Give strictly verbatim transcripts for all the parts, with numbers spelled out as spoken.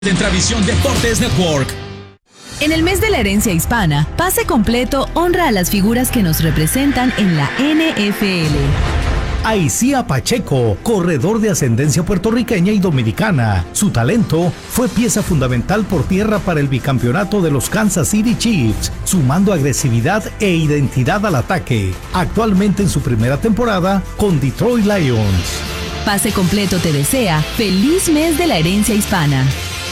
de Intravisión Deportes Network. En el mes de la herencia hispana, Pase Completo honra a las figuras que nos representan en la N F L. Aicía Pacheco, corredor de ascendencia puertorriqueña y dominicana. Su talento fue pieza fundamental por tierra para el bicampeonato de los Kansas City Chiefs, sumando agresividad e identidad al ataque. Actualmente en su primera temporada con Detroit Lions. Pase Completo te desea feliz mes de la herencia hispana.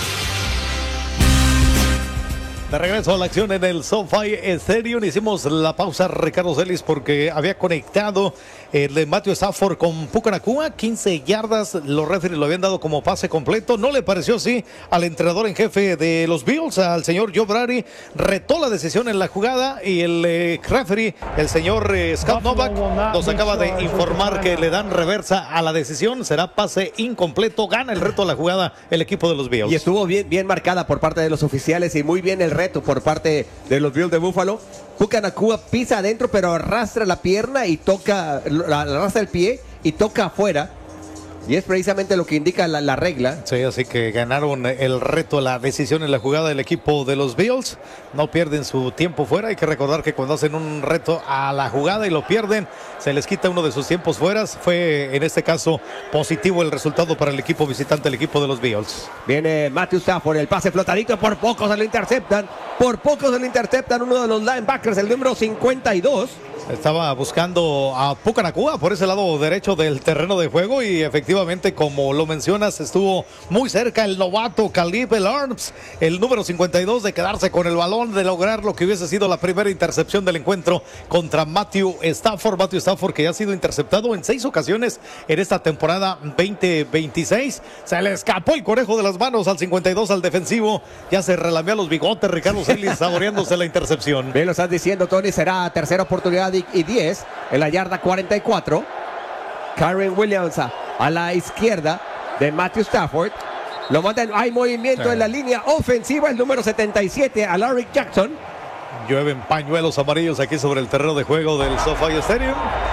De regreso a la acción en el SoFi Stadium. Hicimos la pausa, Ricardo Celis, porque había conectado el de Matthew Stafford con Puka Nacua, quince yardas. Los referees lo habían dado como pase completo. No le pareció así al entrenador en jefe de los Bills, al señor Joe Brady. Retó la decisión en la jugada y el eh, referee, el señor eh, Scott Novak, nos acaba de informar que le dan reversa a la decisión. Será pase incompleto. Gana el reto a la jugada el equipo de los Bills. Y estuvo bien, bien marcada por parte de los oficiales y muy bien el reto por parte de los Bills de Buffalo. Puka Nacua pisa adentro, pero arrastra la pierna y toca, la, arrastra el pie y toca afuera. Y es precisamente lo que indica la, la regla. Sí, así que ganaron el reto, la decisión en la jugada del equipo de los Bills. No pierden su tiempo fuera. Hay que recordar que cuando hacen un reto a la jugada y lo pierden, se les quita uno de sus tiempos fuera. Fue en este caso positivo el resultado para el equipo visitante, el equipo de los Bills. Viene Matthew Stafford, el pase flotadito, por poco se lo interceptan. Por poco se lo interceptan uno de los linebackers, el número cincuenta y dos. Estaba buscando a Puka Nacua por ese lado derecho del terreno de juego y efectivamente, como lo mencionas, estuvo muy cerca el novato Caleb Arms, el número cincuenta y dos, de quedarse con el balón, de lograr lo que hubiese sido la primera intercepción del encuentro contra Matthew Stafford. Matthew Stafford, que ya ha sido interceptado en seis ocasiones en esta temporada veinte veintiséis. Se le escapó el conejo de las manos al cincuenta y dos, al defensivo. Ya se relamió los bigotes Ricardo Celis, saboreándose la intercepción. Bien, lo estás diciendo, Tony. Será tercera oportunidad y diez en la yarda cuarenta y cuatro. Kyren Williams a, a la izquierda de Matthew Stafford. Lo mandan, hay movimiento sí. en la línea ofensiva. El número setenta y siete, a Larry Jackson. Llueven pañuelos amarillos aquí sobre el terreno de juego del SoFi Stadium.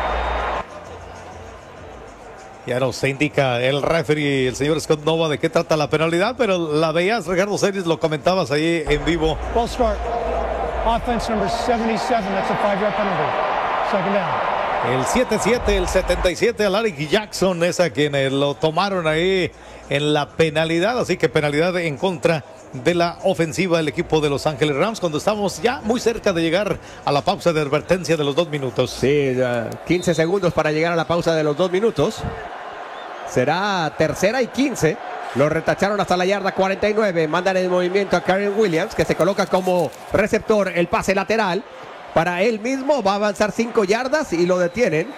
Ya nos indica el referee, el señor Scott Nova, de qué trata la penalidad, pero la veías, Ricardo Celis, lo comentabas ahí en vivo. Ball start. Offense number seventy-seven, that's a five-yard penalty. Second down. El siete siete, el setenta y siete, a Larry Jackson es a quien lo tomaron ahí en la penalidad, así que penalidad en contra de la ofensiva del equipo de Los Ángeles Rams, cuando estamos ya muy cerca de llegar a la pausa de advertencia de los dos minutos. Sí, uh, quince segundos para llegar a la pausa de los dos minutos. Será tercera y quince. Lo retacharon hasta la yarda cuarenta y nueve. Mandan el movimiento a Kyren Williams, que se coloca como receptor. El pase lateral para él mismo. Va a avanzar cinco yardas y lo detienen.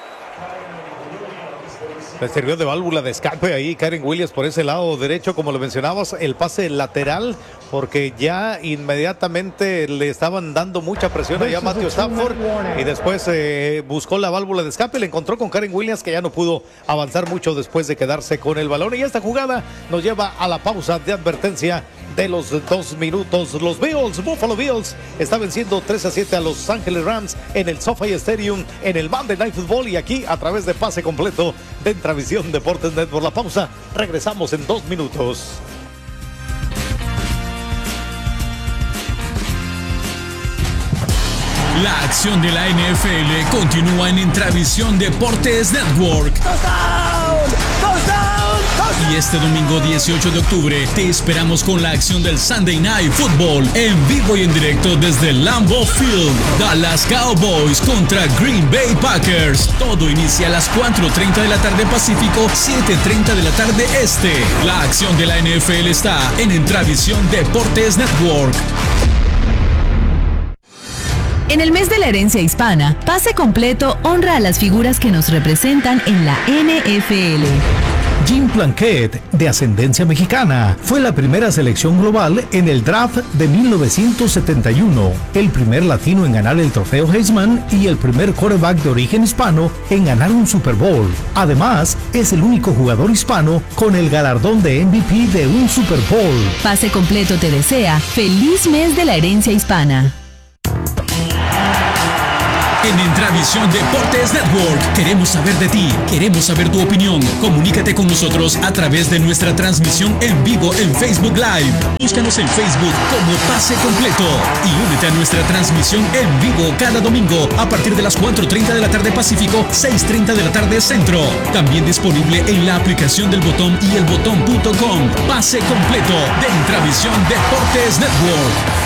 Le sirvió de válvula de escape ahí Kyren Williams por ese lado derecho, como lo mencionabas, el pase lateral, porque ya inmediatamente le estaban dando mucha presión allá a Matthew Stafford y después eh, buscó la válvula de escape, le encontró con Kyren Williams, que ya no pudo avanzar mucho después de quedarse con el balón, y esta jugada nos lleva a la pausa de advertencia de los dos minutos. Los Bills, Buffalo Bills, está venciendo tres a siete a Los Ángeles Rams en el SoFi Stadium, en el Monday Night Football, y aquí a través de Pase Completo de Intravisión Deportes Network. La pausa, regresamos en dos minutos. La acción de la N F L continúa en Intravisión Deportes Network. ¡Touchdown! ¡Touchdown! Y este domingo dieciocho de octubre te esperamos con la acción del Sunday Night Football en vivo y en directo desde Lambeau Field. Dallas Cowboys contra Green Bay Packers. Todo inicia a las cuatro treinta de la tarde Pacífico, siete treinta de la tarde Este. La acción de la N F L está en Intravisión Deportes Network. En el mes de la herencia hispana, Pase Completo honra a las figuras que nos representan en la N F L. Jim Plunkett, de ascendencia mexicana, fue la primera selección global en el draft de mil novecientos setenta y uno, el primer latino en ganar el trofeo Heisman y el primer quarterback de origen hispano en ganar un Super Bowl. Además, es el único jugador hispano con el galardón de M V P de un Super Bowl. Pase Completo te desea feliz mes de la herencia hispana. En Entravisión Deportes Network queremos saber de ti, queremos saber tu opinión. Comunícate con nosotros a través de nuestra transmisión en vivo en Facebook Live. Búscanos en Facebook como Pase Completo y únete a nuestra transmisión en vivo cada domingo a partir de las cuatro treinta de la tarde Pacífico, seis treinta de la tarde Centro. También disponible en la aplicación del Botón y el botón punto com. Pase Completo de Entravisión Deportes Network.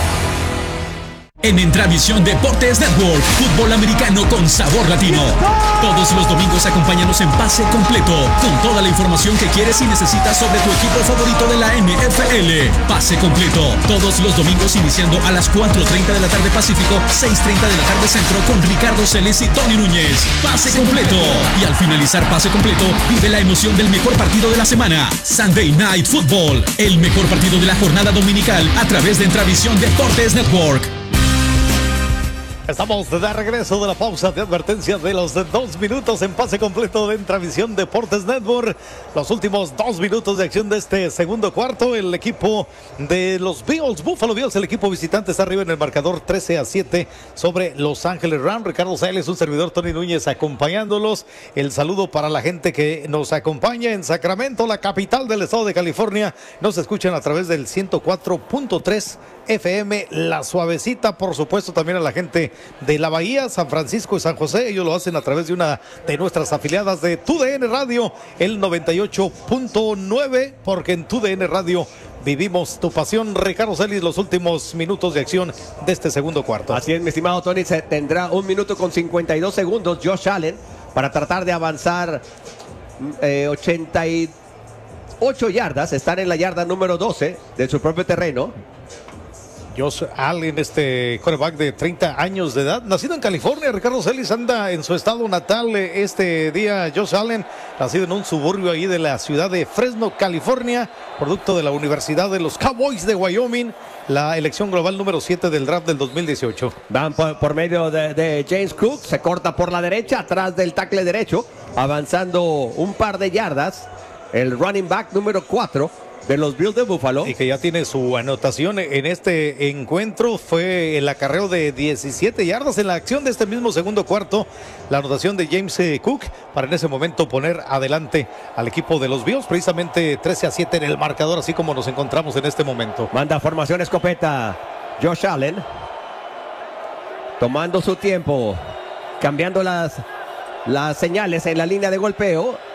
En Entravisión Deportes Network, fútbol americano con sabor latino. Todos los domingos acompáñanos en Pase Completo, con toda la información que quieres y necesitas sobre tu equipo favorito de la N F L. Pase Completo, todos los domingos iniciando a las cuatro treinta de la tarde Pacífico, seis treinta de la tarde Centro, con Ricardo Celes y Tony Núñez. Pase Completo. Y al finalizar Pase Completo, vive la emoción del mejor partido de la semana. Sunday Night Football, el mejor partido de la jornada dominical a través de Entravisión Deportes Network. Estamos de regreso de la pausa de advertencia de los dos minutos en Pase Completo de Entravisión Deportes Network. Los últimos dos minutos de acción de este segundo cuarto. El equipo de los Bills, Buffalo Bills, el equipo visitante está arriba en el marcador trece a siete sobre Los Ángeles Rams. Ricardo Celes, un servidor Tony Núñez acompañándolos. El saludo para la gente que nos acompaña en Sacramento, la capital del estado de California. Nos escuchan a través del ciento cuatro punto tres F M, La Suavecita. Por supuesto también a la gente de la Bahía, San Francisco y San José. Ellos lo hacen a través de una de nuestras afiliadas de Tu D N Radio, el noventa y ocho punto nueve, porque en Tu D N Radio vivimos tu pasión. Ricardo Celis, los últimos minutos de acción de este segundo cuarto. Así es, mi estimado Tony, se tendrá un minuto con cincuenta y dos segundos Josh Allen para tratar de avanzar eh, ochenta y ocho yardas. Están en la yarda número doce de su propio terreno. Josh Allen, este quarterback de treinta años de edad, nacido en California. Ricardo Celis anda en su estado natal este día. Josh Allen, nacido en un suburbio ahí de la ciudad de Fresno, California, producto de la Universidad de los Cowboys de Wyoming, la elección global número siete del draft del dos mil dieciocho. Van por, por medio de, de James Cook, se corta por la derecha, atrás del tackle derecho, avanzando un par de yardas, el running back número cuatro de los Bills de Buffalo. Y que ya tiene su anotación en este encuentro. Fue el acarreo de diecisiete yardas en la acción de este mismo segundo cuarto. La anotación de James Cook para en ese momento poner adelante al equipo de los Bills. Precisamente trece a siete en el marcador, así como nos encontramos en este momento. Manda formación escopeta Josh Allen, tomando su tiempo, cambiando las, las señales en la línea de golpeo.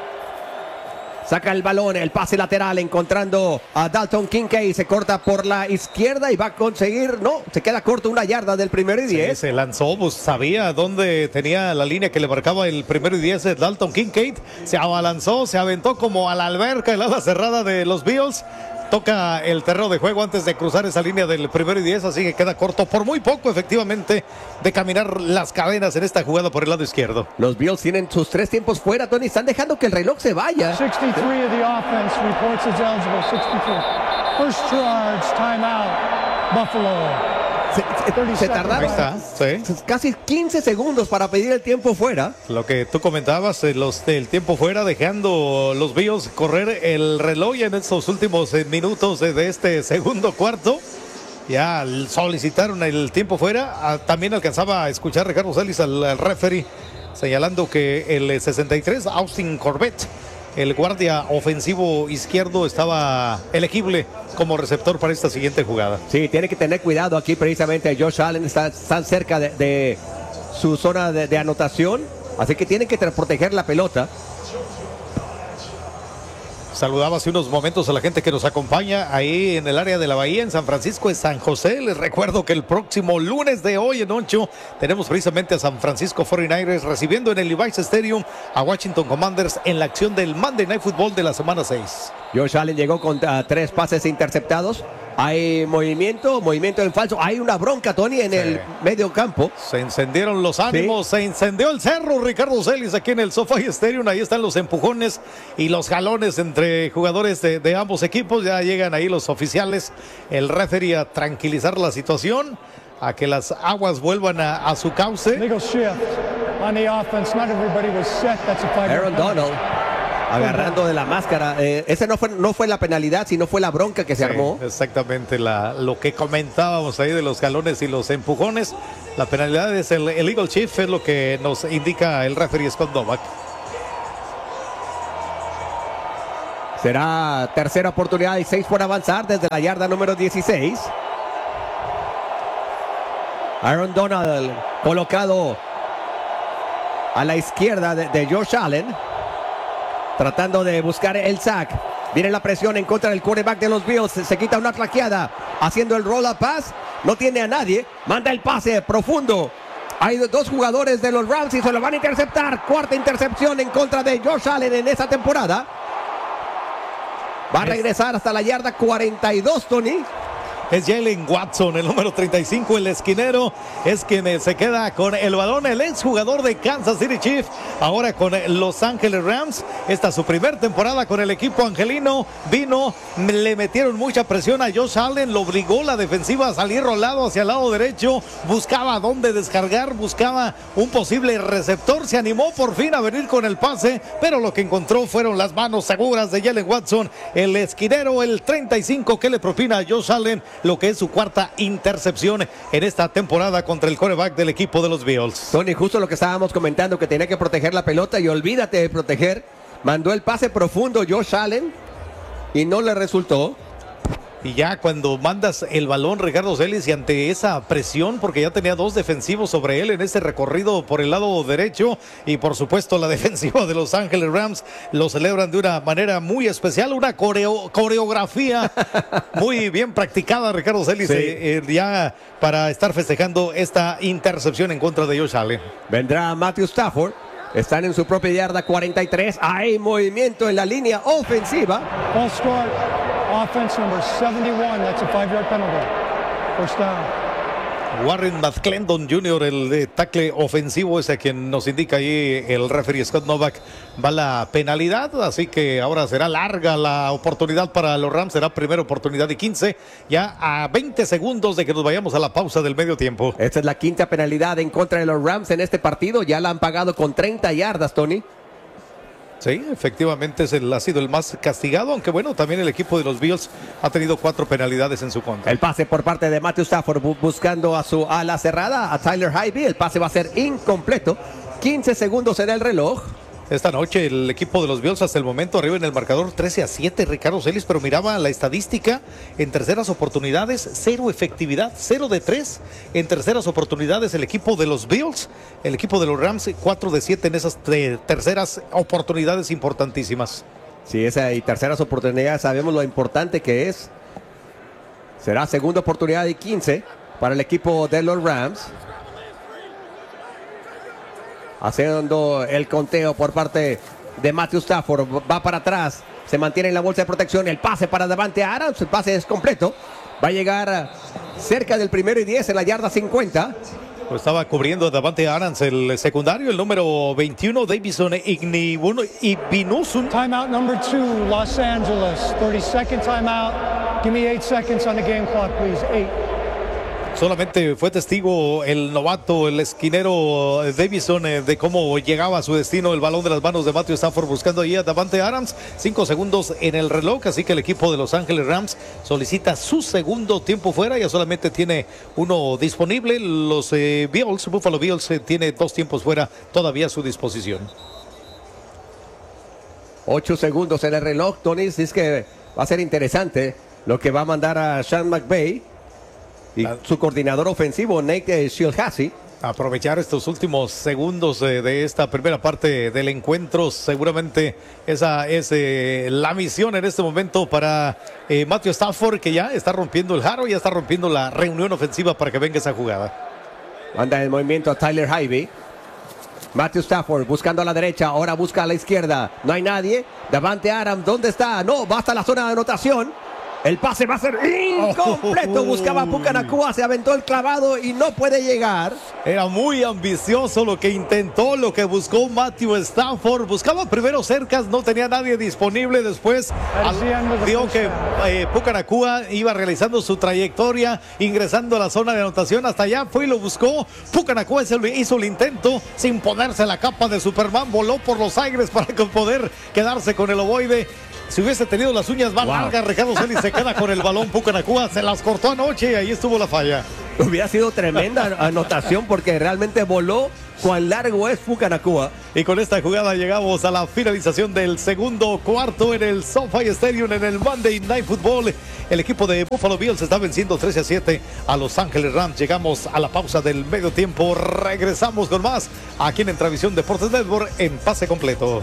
Saca el balón, el pase lateral, encontrando a Dalton Kincaid. Se corta por la izquierda y va a conseguir, no, se queda corto, una yarda del primero y diez. Sí, se lanzó, pues sabía dónde tenía la línea que le marcaba el primero y diez. Dalton Kincaid se abalanzó, se aventó como a la alberca, el ala cerrada de los Bills. Toca el terreno de juego antes de cruzar esa línea del primero y diez, así que queda corto por muy poco, efectivamente, de caminar las cadenas en esta jugada por el lado izquierdo. Los Bills tienen sus tres tiempos fuera, Tony, están dejando que el reloj se vaya. sixty-three of the offense reports is eligible, sixty-three. First charge, timeout, Buffalo. Se, se, se tardaron sí. casi quince segundos para pedir el tiempo fuera. Lo que tú comentabas, los del tiempo fuera, dejando los Bills correr el reloj en estos últimos minutos de este segundo cuarto. Ya solicitaron el tiempo fuera. También alcanzaba a escuchar Ricardo Celis al, al referee señalando que el sesenta y tres, Austin Corbett, el guardia ofensivo izquierdo, estaba elegible como receptor para esta siguiente jugada. Sí, tiene que tener cuidado aquí precisamente. Josh Allen está, está cerca de, de su zona de, de anotación, así que tiene que proteger la pelota. Saludaba hace unos momentos a la gente que nos acompaña ahí en el área de la Bahía, en San Francisco, en San José. Les recuerdo que el próximo lunes de hoy en ocho tenemos precisamente a San Francisco cuarenta y nueve ers recibiendo en el Levi's Stadium a Washington Commanders en la acción del Monday Night Football de la semana seis. Josh Allen llegó con uh, tres pases interceptados. Hay movimiento, movimiento en falso. Hay una bronca, Tony, en sí. el medio campo. Se encendieron los ánimos, sí. se incendió el cerro, Ricardo Celis, aquí en el SoFi Stadium. Ahí están los empujones y los jalones entre jugadores de, de ambos equipos. Ya llegan ahí los oficiales, el referee a tranquilizar la situación, a que las aguas vuelvan a, a su cauce. Legal shift on the offense. Not everybody was set. That's a five. Aaron Donald agarrando de la máscara. Eh, ese no fue, no fue la penalidad, sino fue la bronca que se Sí, armó. exactamente la, lo que comentábamos ahí de los jalones y los empujones. La penalidad es el, el Eagle Chief, es lo que nos indica el referee Scott Novak. Será tercera oportunidad y seis por avanzar desde la yarda número dieciséis. Aaron Donald colocado a la izquierda de, de Josh Allen, tratando de buscar el sack. Viene la presión en contra del quarterback de los Bills. Se, se quita una claqueada haciendo el roll up pass. No tiene a nadie. Manda el pase profundo. Hay dos jugadores de los Rams y se lo van a interceptar. Cuarta intercepción en contra de Josh Allen en esta temporada. Va a regresar hasta la yarda cuarenta y dos, Tony. Es Jalen Watson, el número treinta y cinco, el esquinero, es quien se queda con el balón, el exjugador de Kansas City Chiefs, ahora con Los Ángeles Rams. Esta es su primer temporada con el equipo angelino. Vino, le metieron mucha presión a Josh Allen, lo obligó la defensiva a salir rolado hacia el lado derecho, buscaba dónde descargar, buscaba un posible receptor, se animó por fin a venir con el pase, pero lo que encontró fueron las manos seguras de Jalen Watson, el esquinero, el treinta y cinco, que le propina a Josh Allen lo que es su cuarta intercepción en esta temporada contra el quarterback del equipo de los Bills. Tony, justo lo que estábamos comentando, que tenía que proteger la pelota y olvídate de proteger. Mandó el pase profundo Josh Allen y no le resultó. Y ya cuando mandas el balón, Ricardo Celis, y ante esa presión, porque ya tenía dos defensivos sobre él en ese recorrido por el lado derecho, y por supuesto la defensiva de Los Ángeles Rams lo celebran de una manera muy especial, una coreo, coreografía muy bien practicada, Ricardo Celis, sí. eh, eh, ya para estar festejando esta intercepción en contra de Josh Allen. Vendrá Matthew Stafford. Están en su propia yarda cuarenta y tres. Hay movimiento en la línea ofensiva. Ball scored. Offense number seventy-one. That's a five-yard penalty. First down. Warren McClendon junior, el de tackle ofensivo, es a quien nos indica ahí el referee Scott Novak. Va la penalidad, así que ahora será larga la oportunidad para los Rams. Será primera oportunidad y quince, ya a veinte segundos de que nos vayamos a la pausa del medio tiempo. Esta es la quinta penalidad en contra de los Rams en este partido. Ya la han pagado con treinta yardas, Tony. Sí, efectivamente es el, ha sido el más castigado, aunque bueno, también el equipo de los Bills ha tenido cuatro penalidades en su contra. El pase por parte de Matthew Stafford bu buscando a su ala cerrada, a Tyler Higbee. El pase va a ser incompleto. quince segundos en el reloj. Esta noche el equipo de los Bills hasta el momento arriba en el marcador trece a siete, Ricardo Celis, pero miraba la estadística en terceras oportunidades, cero efectividad, cero de tres en terceras oportunidades el equipo de los Bills, el equipo de los Rams cuatro de siete en esas terceras oportunidades importantísimas. Sí, esa y terceras oportunidades, sabemos lo importante que es. Será segunda oportunidad y quince para el equipo de los Rams. Haciendo el conteo por parte de Matthew Stafford. Va para atrás. Se mantiene en la bolsa de protección. El pase para Davante Adams. El pase es completo. Va a llegar cerca del primero y diez en la yarda cincuenta. Pues estaba cubriendo a Davante Adams el secundario, el número veintiuno, Davison Igbinosun. Timeout number two, Los Angeles. thirty second timeout. Give me eight seconds on the game clock, please. Eight. Solamente fue testigo el novato, el esquinero Davison, eh, de cómo llegaba a su destino el balón de las manos de Matthew Stafford buscando ahí a Davante Adams. Cinco segundos en el reloj, así que el equipo de Los Ángeles Rams solicita su segundo tiempo fuera. Ya solamente tiene uno disponible. Los eh, Bills, Buffalo Bills, eh, tiene dos tiempos fuera todavía a su disposición. Ocho segundos en el reloj, Tony. Es que va a ser interesante lo que va a mandar a Sean McVay y su coordinador ofensivo, Nate Shilhassi. Aprovechar estos últimos segundos eh, de esta primera parte del encuentro. Seguramente esa es eh, la misión en este momento para eh, Matthew Stafford, que ya está rompiendo el jarro, ya está rompiendo la reunión ofensiva para que venga esa jugada. Manda el movimiento a Tyler Higbee. Matthew Stafford buscando a la derecha, ahora busca a la izquierda. No hay nadie. Davante Adams, ¿dónde está? No, va hasta la zona de anotación. El pase va a ser incompleto. Buscaba a Puka Nacua, se aventó el clavado y no puede llegar. Era muy ambicioso lo que intentó, lo que buscó Matthew Stafford. Buscaba primero cercas, no tenía nadie disponible. Después al, vio que eh, Puka Nacua iba realizando su trayectoria, ingresando a la zona de anotación. Hasta allá fue y lo buscó. Puka Nacua hizo el intento sin ponerse la capa de Superman. Voló por los aires para poder quedarse con el ovoide. Si hubiese tenido las uñas más wow. largas, Ricardo Celis se queda con el balón. Puka Nacua se las cortó anoche y ahí estuvo la falla. Hubiera sido tremenda anotación porque realmente voló. Cuán largo es Puka Nacua. Y con esta jugada llegamos a la finalización del segundo cuarto en el SoFi Stadium, en el Monday Night Football. El equipo de Buffalo Bills está venciendo trece a siete a Los Ángeles Rams. Llegamos a la pausa del medio tiempo. Regresamos con más aquí en Entravisión Deportes Network en Pase Completo.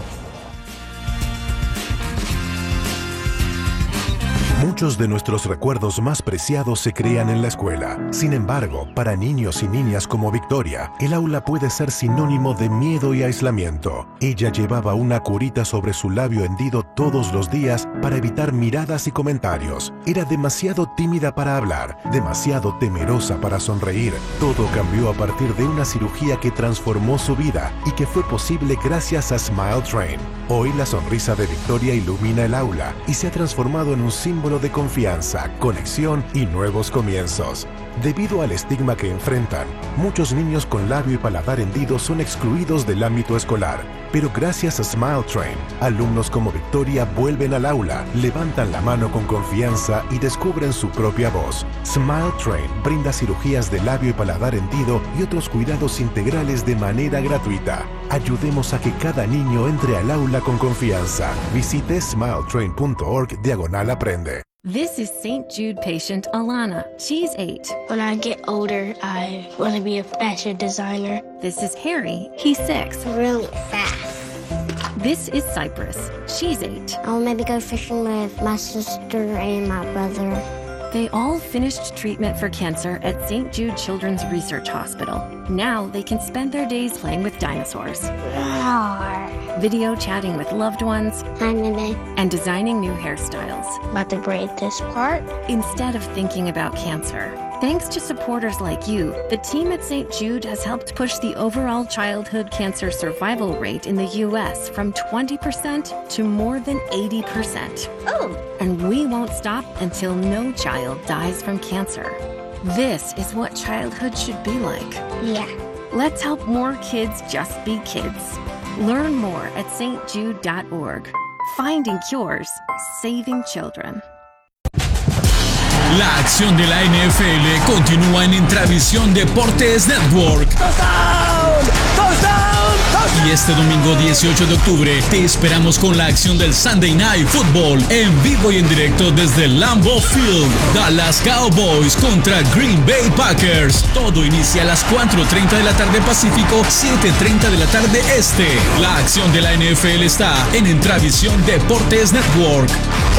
Muchos de nuestros recuerdos más preciados se crean en la escuela. Sin embargo, para niños y niñas como Victoria, el aula puede ser sinónimo de miedo y aislamiento. Ella llevaba una curita sobre su labio hendido todos los días para evitar miradas y comentarios. Era demasiado tímida para hablar, demasiado temerosa para sonreír. Todo cambió a partir de una cirugía que transformó su vida y que fue posible gracias a Smile Train. Hoy la sonrisa de Victoria ilumina el aula y se ha transformado en un símbolo de confianza, conexión y nuevos comienzos. Debido al estigma que enfrentan, muchos niños con labio y paladar hendidos son excluidos del ámbito escolar. Pero gracias a Smile Train, alumnos como Victoria vuelven al aula, levantan la mano con confianza y descubren su propia voz. Smile Train brinda cirugías de labio y paladar hendido y otros cuidados integrales de manera gratuita. Ayudemos a que cada niño entre al aula con confianza. Visite smiletrain.org diagonal aprende. This is Saint Jude patient Alana. She's eight. When I get older, I want to be a fashion designer. This is Harry. He's six. Really fast. This is Cypress. She's eight. I'll maybe go fishing with my sister and my brother. They all finished treatment for cancer at Saint Jude Children's Research Hospital. Now they can spend their days playing with dinosaurs, Roar. video chatting with loved ones, Hi, Nene. and designing new hairstyles. About to braid this part. Instead of thinking about cancer. Thanks to supporters like you, the team at Saint Jude has helped push the overall childhood cancer survival rate in the U S from twenty percent to more than eighty percent. Oh. And we won't stop until no child dies from cancer. This is what childhood should be like. Yeah. Let's help more kids just be kids. Learn more at s t jude dot org. Finding cures, saving children. La acción de la N F L continúa en Intravisión Deportes Network. ¡Touchdown! ¡Touchdown! ¡Touchdown! Y este domingo dieciocho de octubre te esperamos con la acción del Sunday Night Football en vivo y en directo desde Lambeau Field. Dallas Cowboys contra Green Bay Packers. Todo inicia a las cuatro treinta de la tarde Pacífico, siete treinta de la tarde Este. La acción de la N F L está en Intravisión Deportes Network.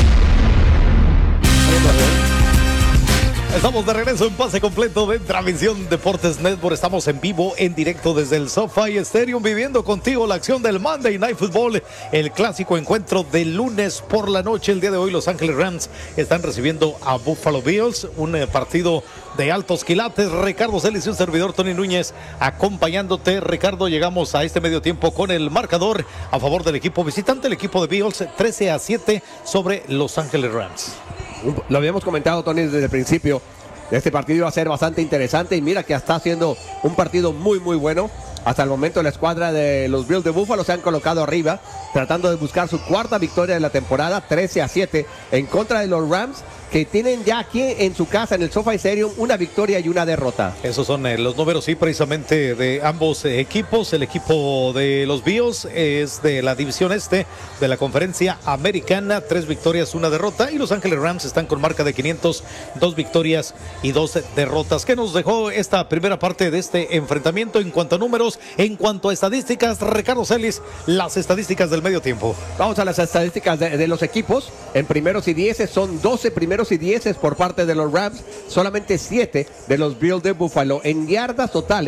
Estamos de regreso en Pase Completo de Transmisión Deportes Network. Estamos en vivo, en directo desde el SoFi Stadium, viviendo contigo la acción del Monday Night Football, el clásico encuentro de lunes por la noche. El día de hoy Los Ángeles Rams están recibiendo a Buffalo Bills, un eh, partido de altos quilates. Ricardo Celis y un servidor Tony Núñez acompañándote. Ricardo, llegamos a este medio tiempo con el marcador a favor del equipo visitante, el equipo de Bills, trece a siete sobre Los Ángeles Rams. Lo habíamos comentado, Tony, desde el principio. Este partido iba a ser bastante interesante y mira que está haciendo un partido muy muy bueno. Hasta el momento la escuadra de los Bills de Buffalo se han colocado arriba, tratando de buscar su cuarta victoria de la temporada, trece a siete en contra de los Rams, que tienen ya aquí en su casa, en el SoFi Stadium, una victoria y una derrota. Esos son eh, los números, sí, precisamente de ambos eh, equipos. El equipo de los Bills es de la división este de la conferencia americana, tres victorias, una derrota, y Los Ángeles Rams están con marca de quinientos, dos victorias y dos derrotas. ¿Qué nos dejó esta primera parte de este enfrentamiento en cuanto a números, en cuanto a estadísticas? Ricardo Celis, las estadísticas del medio tiempo. Vamos a las estadísticas de, de los equipos. En primeros y dieces son doce primeros y dieces por parte de los Rams, solamente siete de los Bills de Buffalo. En yardas totales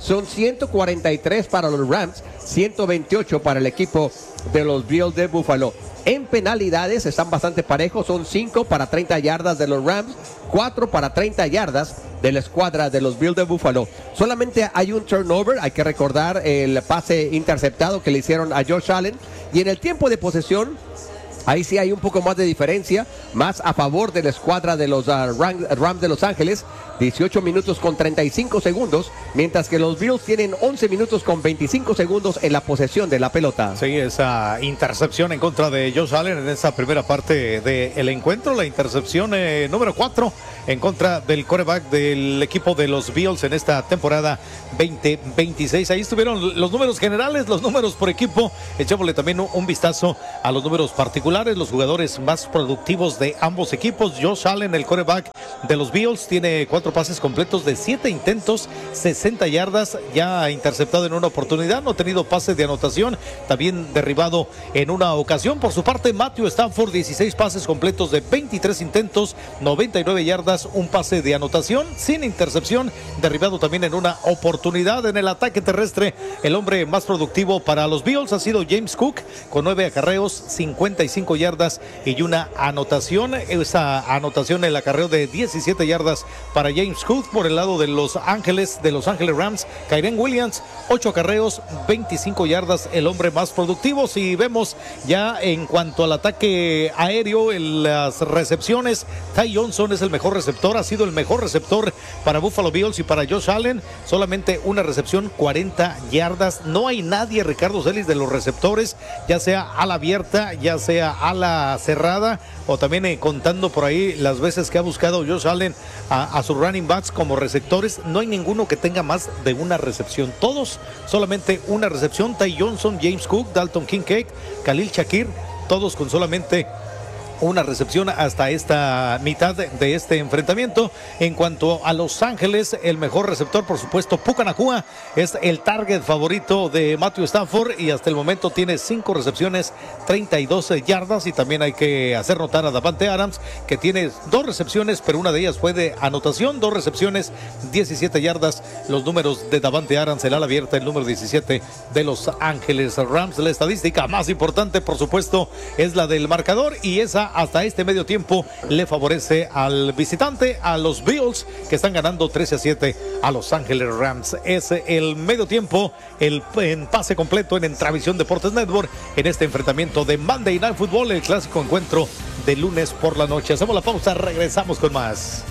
son ciento cuarenta y tres para los Rams, ciento veintiocho para el equipo de los Bills de Buffalo. En penalidades están bastante parejos, son cinco para treinta yardas de los Rams, cuatro para treinta yardas de la escuadra de los Bills de Buffalo. Solamente hay un turnover, hay que recordar el pase interceptado que le hicieron a Josh Allen. Y en el tiempo de posesión, ahí sí hay un poco más de diferencia, más a favor de la escuadra de los uh, Rams de Los Ángeles, dieciocho minutos con treinta y cinco segundos, mientras que los Bills tienen once minutos con veinticinco segundos en la posesión de la pelota. Sí, esa intercepción en contra de Josh Allen en esa primera parte del encuentro, la intercepción eh, número cuatro en contra del quarterback del equipo de los Bills en esta temporada veinte veintiséis. Ahí estuvieron los números generales, los números por equipo. Echémosle también un, un vistazo a los números particulares, los jugadores más productivos de ambos equipos. Josh Allen, el quarterback de los Bills, tiene cuatro pases completos de siete intentos, sesenta yardas, ya interceptado en una oportunidad, no ha tenido pases de anotación, también derribado en una ocasión. Por su parte, Matthew Stafford, dieciséis pases completos de veintitrés intentos, noventa y nueve yardas, un pase de anotación, sin intercepción, derribado también en una oportunidad. En el ataque terrestre, el hombre más productivo para los Bills ha sido James Cook, con nueve acarreos, cincuenta y cinco yardas y una anotación. Esa anotación, el acarreo de diecisiete yardas para James Cook. Por el lado de Los Ángeles, de Los Ángeles Rams, Kyren Williams, ocho acarreos, veinticinco yardas, el hombre más productivo. Si vemos ya en cuanto al ataque aéreo, en las recepciones, Ty Johnson es el mejor receptor, ha sido el mejor receptor para Buffalo Bills. Y para Josh Allen, solamente una recepción, cuarenta yardas. No hay nadie, Ricardo Celis, de los receptores, ya sea ala abierta, ya sea ala cerrada, o también eh, contando por ahí las veces que ha buscado Josh Allen a, a sus running backs como receptores, no hay ninguno que tenga más de una recepción. Todos solamente una recepción. Ty Johnson, James Cook, Dalton Kincaid, Khalil Shakir, todos con solamente una recepción hasta esta mitad de este enfrentamiento. En cuanto a Los Ángeles, el mejor receptor, por supuesto, Puka Nacua, es el target favorito de Matthew Stafford y hasta el momento tiene cinco recepciones, treinta y dos yardas. Y también hay que hacer notar a Davante Adams, que tiene dos recepciones, pero una de ellas fue de anotación. Dos recepciones, diecisiete yardas. Los números de Davante Adams, el ala abierta, el número diecisiete de Los Ángeles Rams. La estadística más importante, por supuesto, es la del marcador, y esa hasta este medio tiempo le favorece al visitante, a los Bills, que están ganando trece a siete a Los Ángeles Rams. Es el medio tiempo, el en pase completo en Entravisión Deportes Network, en este enfrentamiento de Monday Night Football, el clásico encuentro de lunes por la noche. Hacemos la pausa, regresamos con más.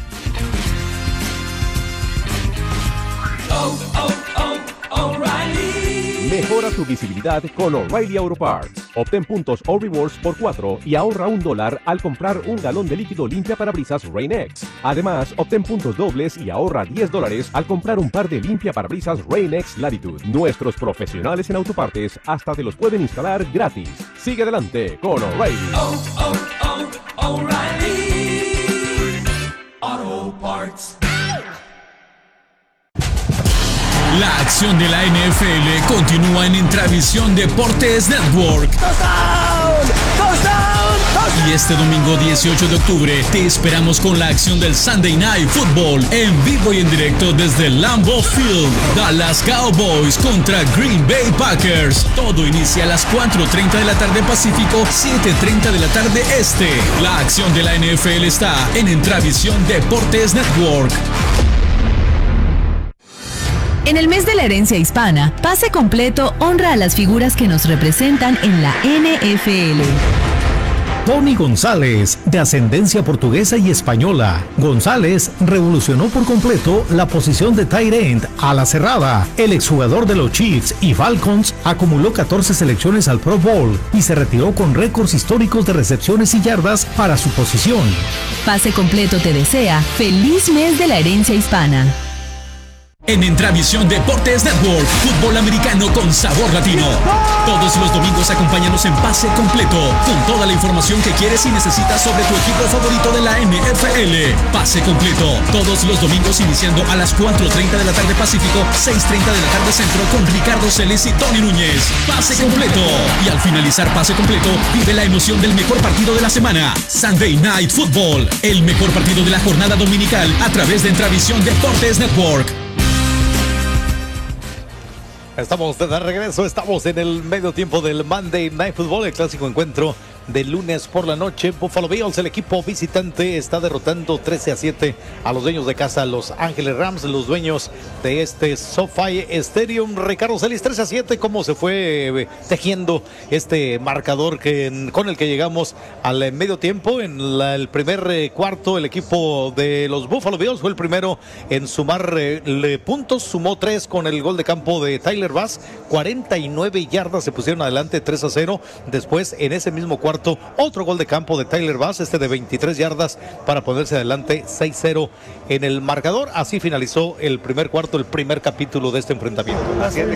Oh, oh, oh, O'Reilly. Mejora tu visibilidad con O'Reilly Auto Parts. Obtén puntos o rewards por cuatro y ahorra un dólar al comprar un galón de líquido limpia parabrisas Rain-X. Además, obtén puntos dobles y ahorra diez dólares al comprar un par de limpia parabrisas Rain-X Latitude. Nuestros profesionales en autopartes hasta te los pueden instalar gratis. Sigue adelante con O'Reilly. Oh, oh, oh, O'Reilly Auto Parts. La acción de la N F L continúa en Entravisión Deportes Network. ¡Touchdown! ¡Touchdown! ¡Touchdown! Y este domingo dieciocho de octubre te esperamos con la acción del Sunday Night Football en vivo y en directo desde Lambeau Field. Dallas Cowboys contra Green Bay Packers. Todo inicia a las cuatro treinta de la tarde Pacífico, siete treinta de la tarde Este. La acción de la N F L está en Entravisión Deportes Network. En el mes de la herencia hispana, Pase Completo honra a las figuras que nos representan en la N F L. Tony González, de ascendencia portuguesa y española. González revolucionó por completo la posición de tight end a la cerrada. El exjugador de los Chiefs y Falcons acumuló catorce selecciones al Pro Bowl y se retiró con récords históricos de recepciones y yardas para su posición. Pase Completo te desea feliz mes de la herencia hispana. En Entravisión Deportes Network, fútbol americano con sabor latino. Todos los domingos acompáñanos en Pase Completo, con toda la información que quieres y necesitas sobre tu equipo favorito de la N F L. Pase Completo, todos los domingos iniciando a las cuatro treinta de la tarde Pacífico, seis treinta de la tarde Centro, con Ricardo Celis y Tony Núñez. Pase Completo. Y al finalizar Pase Completo, vive la emoción del mejor partido de la semana, Sunday Night Football, el mejor partido de la jornada dominical a través de Entravisión Deportes Network. Estamos de regreso, estamos en el medio tiempo del Monday Night Football, el clásico encuentro de lunes por la noche. Buffalo Bills, el equipo visitante, está derrotando trece a siete a los dueños de casa, Los Ángeles Rams, los dueños de este SoFi Stadium. Ricardo Celis, trece a siete, ¿cómo se fue tejiendo este marcador que, con el que llegamos al medio tiempo? En la, el primer eh, cuarto, el equipo de los Buffalo Bills fue el primero en sumar eh, puntos, sumó tres con el gol de campo de Tyler Bass, cuarenta y nueve yardas, se pusieron adelante tres a cero. Después, en ese mismo cuarto, otro gol de campo de Tyler Bass, este de veintitrés yardas, para ponerse adelante seis cero en el marcador. Así finalizó el primer cuarto, el primer capítulo de este enfrentamiento. Así es,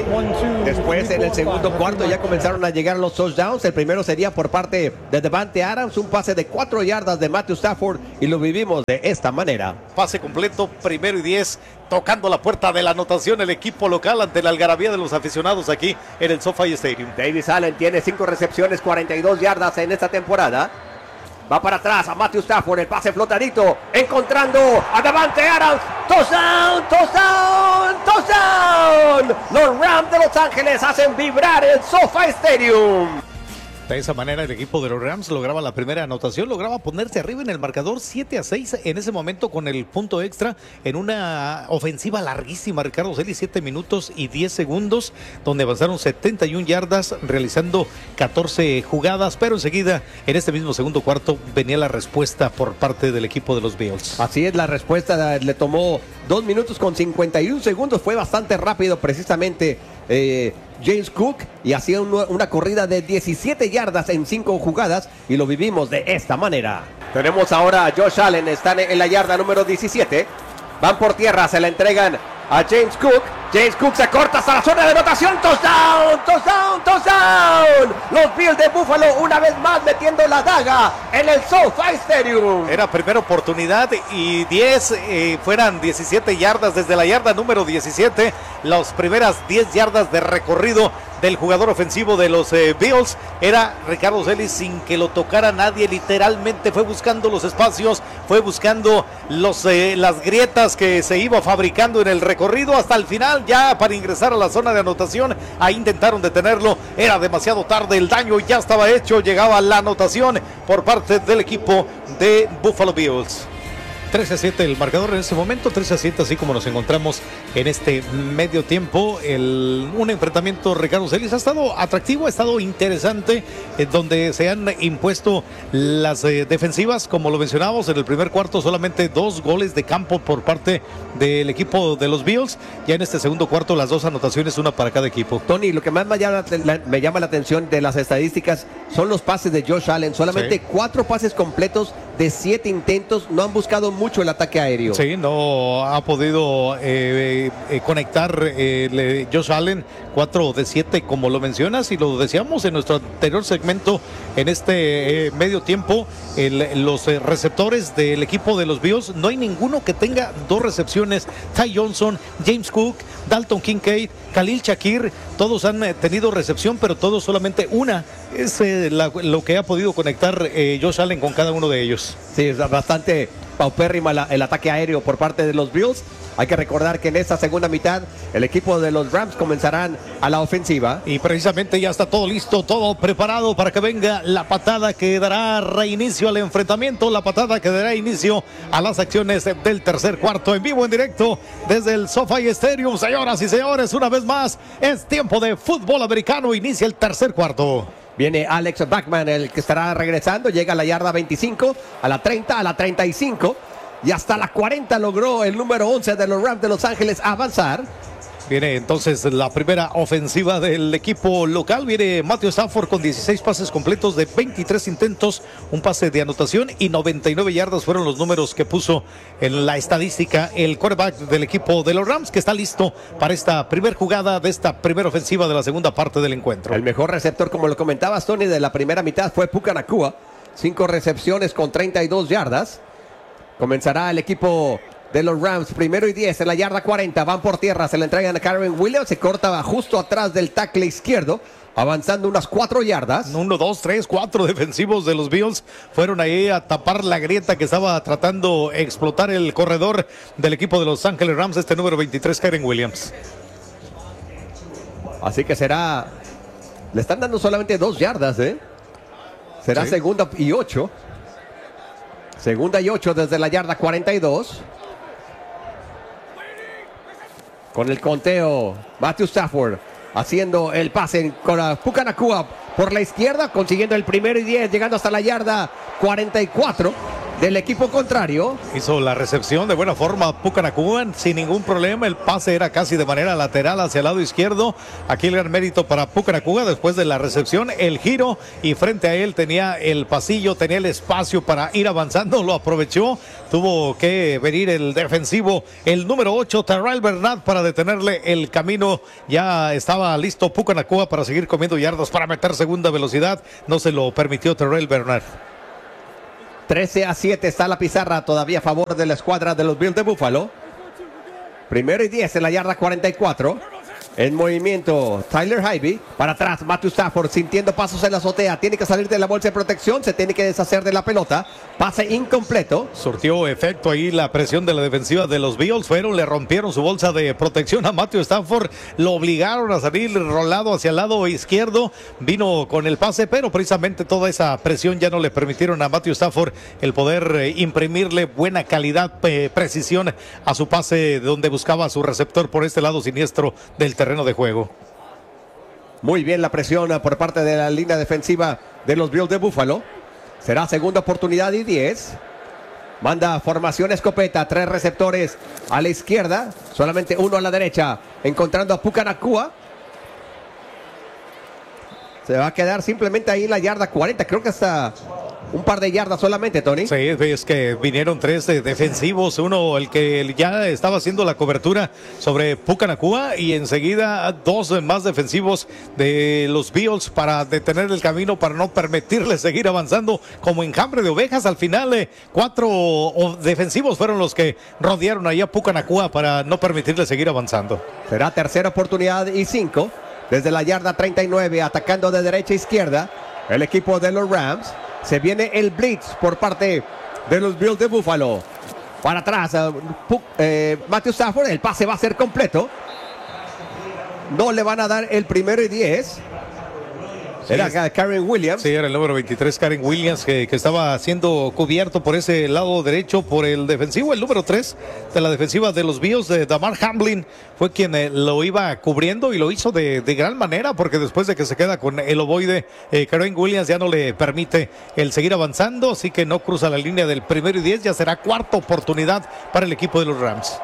después, en el segundo cuarto, ya comenzaron a llegar los touchdowns. El primero sería por parte de Davante Adams, un pase de cuatro yardas de Matthew Stafford, y lo vivimos de esta manera. Pase completo, primero y diez, tocando la puerta de la anotación el equipo local ante la algarabía de los aficionados aquí en el SoFi Stadium. Davis Allen tiene cinco recepciones, cuarenta y dos yardas en esta temporada. Va para atrás a Matthew Stafford, el pase flotadito, encontrando a Davante Adams. Touchdown, touchdown, touchdown. Los Rams de Los Ángeles hacen vibrar el SoFi Stadium. De esa manera el equipo de los Rams lograba la primera anotación, lograba ponerse arriba en el marcador siete a seis en ese momento con el punto extra en una ofensiva larguísima, Ricardo Celis, siete minutos y diez segundos, donde avanzaron setenta y una yardas realizando catorce jugadas, pero enseguida en este mismo segundo cuarto venía la respuesta por parte del equipo de los Bills. Así es, la respuesta le tomó dos minutos con cincuenta y un segundos, fue bastante rápido precisamente eh, James Cook, y hacía una, una corrida de diecisiete yardas en cinco jugadas, y lo vivimos de esta manera. Tenemos ahora a Josh Allen, están en la yarda número diecisiete, van por tierra, se la entregan a James Cook. James Cook se corta hasta la zona de anotación. Touchdown, touchdown, touchdown. Los Bills de Buffalo una vez más metiendo la daga en el SoFi Stadium. Era primera oportunidad y diez, eh, fueran diecisiete yardas desde la yarda número diecisiete. Las primeras diez yardas de recorrido del jugador ofensivo de los eh, Bills era Ricardo Celis sin que lo tocara nadie. Literalmente fue buscando los espacios, fue buscando los, eh, las grietas que se iba fabricando en el recorrido hasta el final, ya para ingresar a la zona de anotación. Ahí intentaron detenerlo, era demasiado tarde, el daño ya estaba hecho. Llegaba la anotación por parte del equipo de Buffalo Bills. trece a siete el marcador en este momento, trece a siete, así como nos encontramos en este medio tiempo. El, un enfrentamiento, Ricardo Celis, ha estado atractivo, ha estado interesante, eh, donde se han impuesto las eh, defensivas, como lo mencionábamos en el primer cuarto, solamente dos goles de campo por parte del equipo de los Bills. Ya en este segundo cuarto, las dos anotaciones, una para cada equipo. Tony, lo que más me llama, la, me llama la atención de las estadísticas son los pases de Josh Allen, solamente sí. cuatro pases completos de siete intentos, no han buscado mucho el ataque aéreo. Sí, no ha podido eh, eh, conectar eh, Josh Allen, cuatro de siete, como lo mencionas, y lo decíamos en nuestro anterior segmento, en este eh, medio tiempo, el, los eh, receptores del equipo de los Bills, no hay ninguno que tenga dos recepciones. Ty Johnson, James Cook, Dalton Kincaid, Khalil Shakir, todos han eh, tenido recepción, pero todos solamente una es eh, la, lo que ha podido conectar eh, Josh Allen con cada uno de ellos. Sí, es bastante paupérrima la, el ataque aéreo por parte de los Bills. Hay que recordar que en esta segunda mitad el equipo de los Rams comenzarán a la ofensiva. Y precisamente ya está todo listo, todo preparado para que venga la patada que dará reinicio al enfrentamiento, la patada que dará inicio a las acciones del tercer cuarto, en vivo, en directo desde el SoFi Stadium. Señoras y señores, una vez más es tiempo de fútbol americano, inicia el tercer cuarto. Viene Alex Bachman, el que estará regresando, llega a la yarda veinticinco, a la treinta, a la treinta y cinco y hasta la cuarenta logró el número once de los Rams de Los Ángeles avanzar. Viene entonces la primera ofensiva del equipo local. Viene Matthew Stafford con dieciséis pases completos de veintitrés intentos, un pase de anotación y noventa y nueve yardas fueron los números que puso en la estadística el quarterback del equipo de los Rams, que está listo para esta primera jugada de esta primera ofensiva de la segunda parte del encuentro. El mejor receptor, como lo comentabas, Tony, de la primera mitad fue Puka Nacua, cinco recepciones con treinta y dos yardas. Comenzará el equipo de los Rams, primero y diez en la yarda cuarenta, van por tierra, se la entregan a Kyren Williams, se corta justo atrás del tackle izquierdo, avanzando unas cuatro yardas. Uno, dos, tres, cuatro defensivos de los Bills fueron ahí a tapar la grieta que estaba tratando de explotar el corredor del equipo de Los Ángeles Rams, este número veintitrés, Kyren Williams. Así que será, le están dando solamente dos yardas, ¿eh? Será sí. segunda y ocho. Segunda y ocho desde la yarda cuarenta y dos. Con el conteo, Matthew Stafford haciendo el pase con Puka Nacua por la izquierda, consiguiendo el primero y diez, llegando hasta la yarda cuarenta y cuatro del equipo contrario. Hizo la recepción de buena forma Puka Nacua sin ningún problema. El pase era casi de manera lateral hacia el lado izquierdo. Aquí el gran mérito para Puka Nacua después de la recepción, el giro, y frente a él tenía el pasillo, tenía el espacio para ir avanzando, lo aprovechó. Tuvo que venir el defensivo, el número ocho, Terrell Bernard, para detenerle el camino. Ya estaba listo Puka Nacua para seguir comiendo yardas, para meter segunda velocidad. No se lo permitió Terrell Bernard. trece a siete está la pizarra todavía a favor de la escuadra de los Bills de Buffalo. Primero y diez en la yarda cuarenta y cuatro. En movimiento Tyler Higbee. Para atrás Matthew Stafford sintiendo pasos en la azotea. Tiene que salir de la bolsa de protección. Se tiene que deshacer de la pelota. Pase incompleto. Surtió efecto ahí la presión de la defensiva de los Bills. Fueron, le rompieron su bolsa de protección a Matthew Stafford. Lo obligaron a salir rolado hacia el lado izquierdo. Vino con el pase, pero precisamente toda esa presión ya no le permitieron a Matthew Stafford el poder eh, imprimirle buena calidad, eh, precisión a su pase, donde buscaba a su receptor por este lado siniestro del terreno de juego. Muy bien la presión por parte de la línea defensiva de los Bills de Buffalo. Será segunda oportunidad y diez. Manda formación escopeta, tres receptores a la izquierda, solamente uno a la derecha, encontrando a Puka Nacua. Se va a quedar simplemente ahí en la yarda cuarenta, creo que hasta un par de yardas solamente, Tony. Sí, es que vinieron tres defensivos, uno el que ya estaba haciendo la cobertura sobre Puka Nacua, y enseguida dos más defensivos de los Bills para detener el camino, para no permitirle seguir avanzando como enjambre de ovejas. Al final eh, cuatro defensivos fueron los que rodearon ahí a Puka Nacua para no permitirle seguir avanzando. Será tercera oportunidad y cinco desde la yarda treinta y nueve, atacando de derecha a izquierda el equipo de los Rams. Se viene el blitz por parte de los Bills de Buffalo. Para atrás, uh, eh, Matthew Stafford. El pase va a ser completo. No le van a dar el primero y diez. Sí, era Karen Williams. Sí, era el número veintitrés, Karen Williams, que, que estaba siendo cubierto por ese lado derecho por el defensivo. El número tres de la defensiva de los Bills, de Damar Hamlin, fue quien eh, lo iba cubriendo, y lo hizo de, de gran manera, porque después de que se queda con el ovoide, eh, Karen Williams ya no le permite el seguir avanzando, así que no cruza la línea del primero y diez. Ya será cuarta oportunidad para el equipo de los Rams.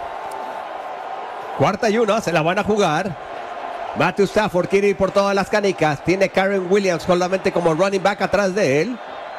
Cuarta y uno, se la van a jugar. Matthew Stafford quiere ir por todas las canicas. Tiene Karen Williams solamente como running back atrás de él.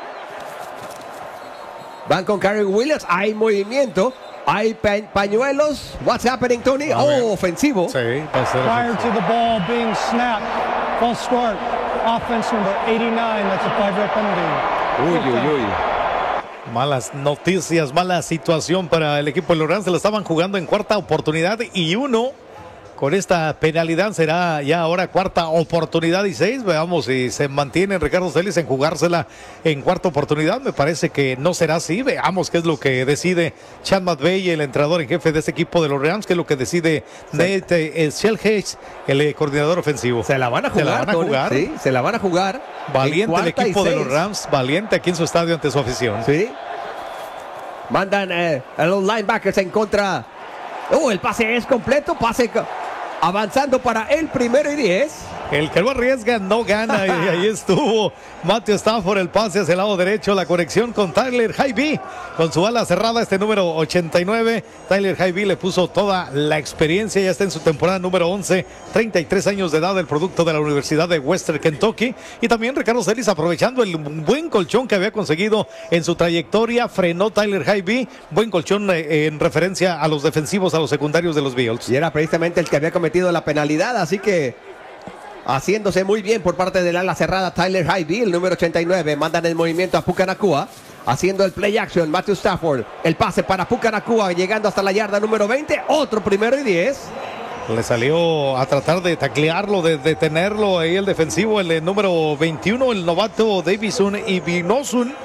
Van con Karen Williams. Hay movimiento. Hay pa- pañuelos. What's happening, Tony? Oh, oh ofensivo. Sí, va a ser Prior to the ball being snapped. False start. Offense number eighty-nine. That's a five-yard penalty. Uy, uy, uy. Malas noticias, mala situación para el equipo de los Rams. Se la estaban jugando en cuarta oportunidad y uno. Con esta penalidad será ya ahora cuarta oportunidad y seis. Veamos si se mantiene Ricardo Celis en jugársela en cuarta oportunidad. Me parece que no será así. Veamos qué es lo que decide Chad McVay, el entrenador en jefe de este equipo de los Rams, qué es lo que decide sí. Nate Shellhage, el eh, coordinador ofensivo. Se la van a jugar. Se la van a jugar. Tony, sí, se la van a jugar. Valiente el equipo de los Rams, valiente aquí en su estadio ante su afición. Sí. Mandan eh, a los linebackers en contra. Oh, el pase es completo, pase avanzando para el primero y diez. El que no arriesga no gana, y ahí estuvo Matthew Stafford, el pase hacia el lado derecho, la conexión con Tyler Higbee, con su ala cerrada, este número ochenta y nueve. Tyler Higbee le puso toda la experiencia, ya está en su temporada número once, treinta y tres años de edad, el producto de la Universidad de Western Kentucky. Y también Ricardo Celis, aprovechando el buen colchón que había conseguido en su trayectoria, frenó Tyler Higbee, buen colchón eh, en referencia a los defensivos, a los secundarios de los Bills. Y era precisamente el que había cometido la penalidad, así que haciéndose muy bien por parte del ala cerrada Tyler Higbee, el número ochenta y nueve. Mandan el movimiento a Puka Nacua, haciendo el play action Matthew Stafford. El pase para Puka Nacua, llegando hasta la yarda número veinte. Otro primero y diez. Le salió a tratar de taclearlo, de detenerlo ahí el defensivo, el número veintiuno, el novato Davison Igbinosun.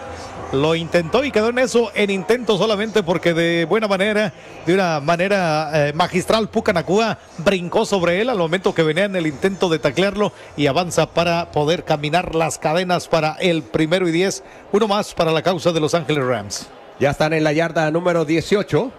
Lo intentó y quedó en eso, en intento solamente, porque de buena manera, de una manera eh, magistral, Puka Nacua brincó sobre él al momento que venía en el intento de taclearlo y avanza para poder caminar las cadenas para el primero y diez. Uno más para la causa de Los Ángeles Rams. Ya están en la yarda número dieciocho.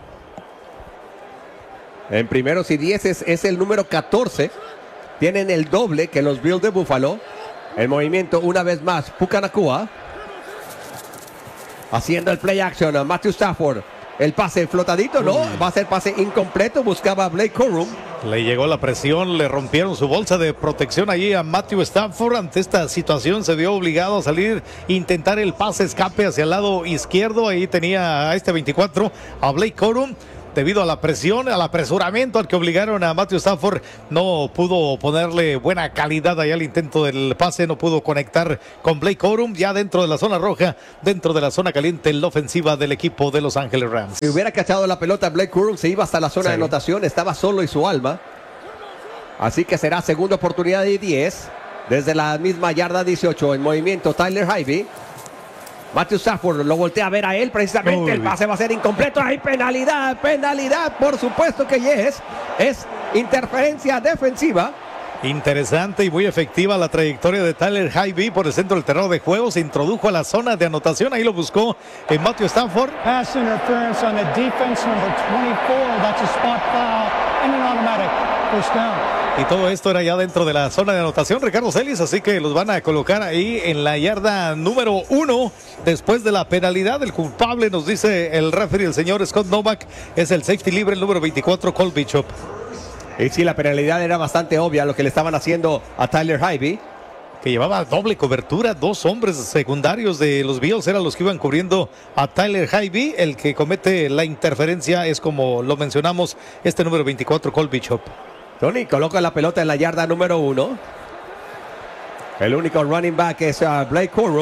En primeros y diez es, es el número catorce. Tienen el doble que los Bills de Buffalo. El movimiento una vez más, Puka Nacua. Haciendo el play action a Matthew Stafford. El pase flotadito, no, va a ser pase incompleto. Buscaba a Blake Corum. Le llegó la presión, le rompieron su bolsa de protección allí a Matthew Stafford. Ante esta situación se vio obligado a salir, intentar el pase escape hacia el lado izquierdo. Ahí tenía a este veinticuatro, a Blake Corum. Debido a la presión, al apresuramiento al que obligaron a Matthew Stafford, no pudo ponerle buena calidad ahí al intento del pase, no pudo conectar con Blake Corum. Ya dentro de la zona roja, dentro de la zona caliente, la ofensiva del equipo de Los Ángeles Rams. Si hubiera cachado la pelota, Blake Corum se iba hasta la zona sí. de anotación, estaba solo y su alma. Así que será segunda oportunidad de diez, desde la misma yarda dieciocho, en movimiento Tyler Higbee. Matthew Stafford lo voltea a ver a él, precisamente. Uy. El pase va a ser incompleto. Hay penalidad, penalidad, por supuesto que yes. Es interferencia defensiva. Interesante y muy efectiva la trayectoria de Tyler Higbee por el centro del terreno de juego. Se introdujo a la zona de anotación, ahí lo buscó en Matthew Stafford. Pass interference on the defense number twenty-four. That's a spot foul and an automatic first down. Y todo esto era ya dentro de la zona de anotación, Ricardo Celis, así que los van a colocar ahí en la yarda número uno. Después de la penalidad, el culpable, nos dice el referee, el señor Scott Novak, es el safety libre, el número veinticuatro, Cole Bishop. Y sí, la penalidad era bastante obvia, lo que le estaban haciendo a Tyler Higbee. Que llevaba doble cobertura, dos hombres secundarios de los Bills eran los que iban cubriendo a Tyler Higbee. El que comete la interferencia es, como lo mencionamos, este número veinticuatro, Cole Bishop. Tony coloca la pelota en la yarda número uno. El único running back es uh, Blake Corum.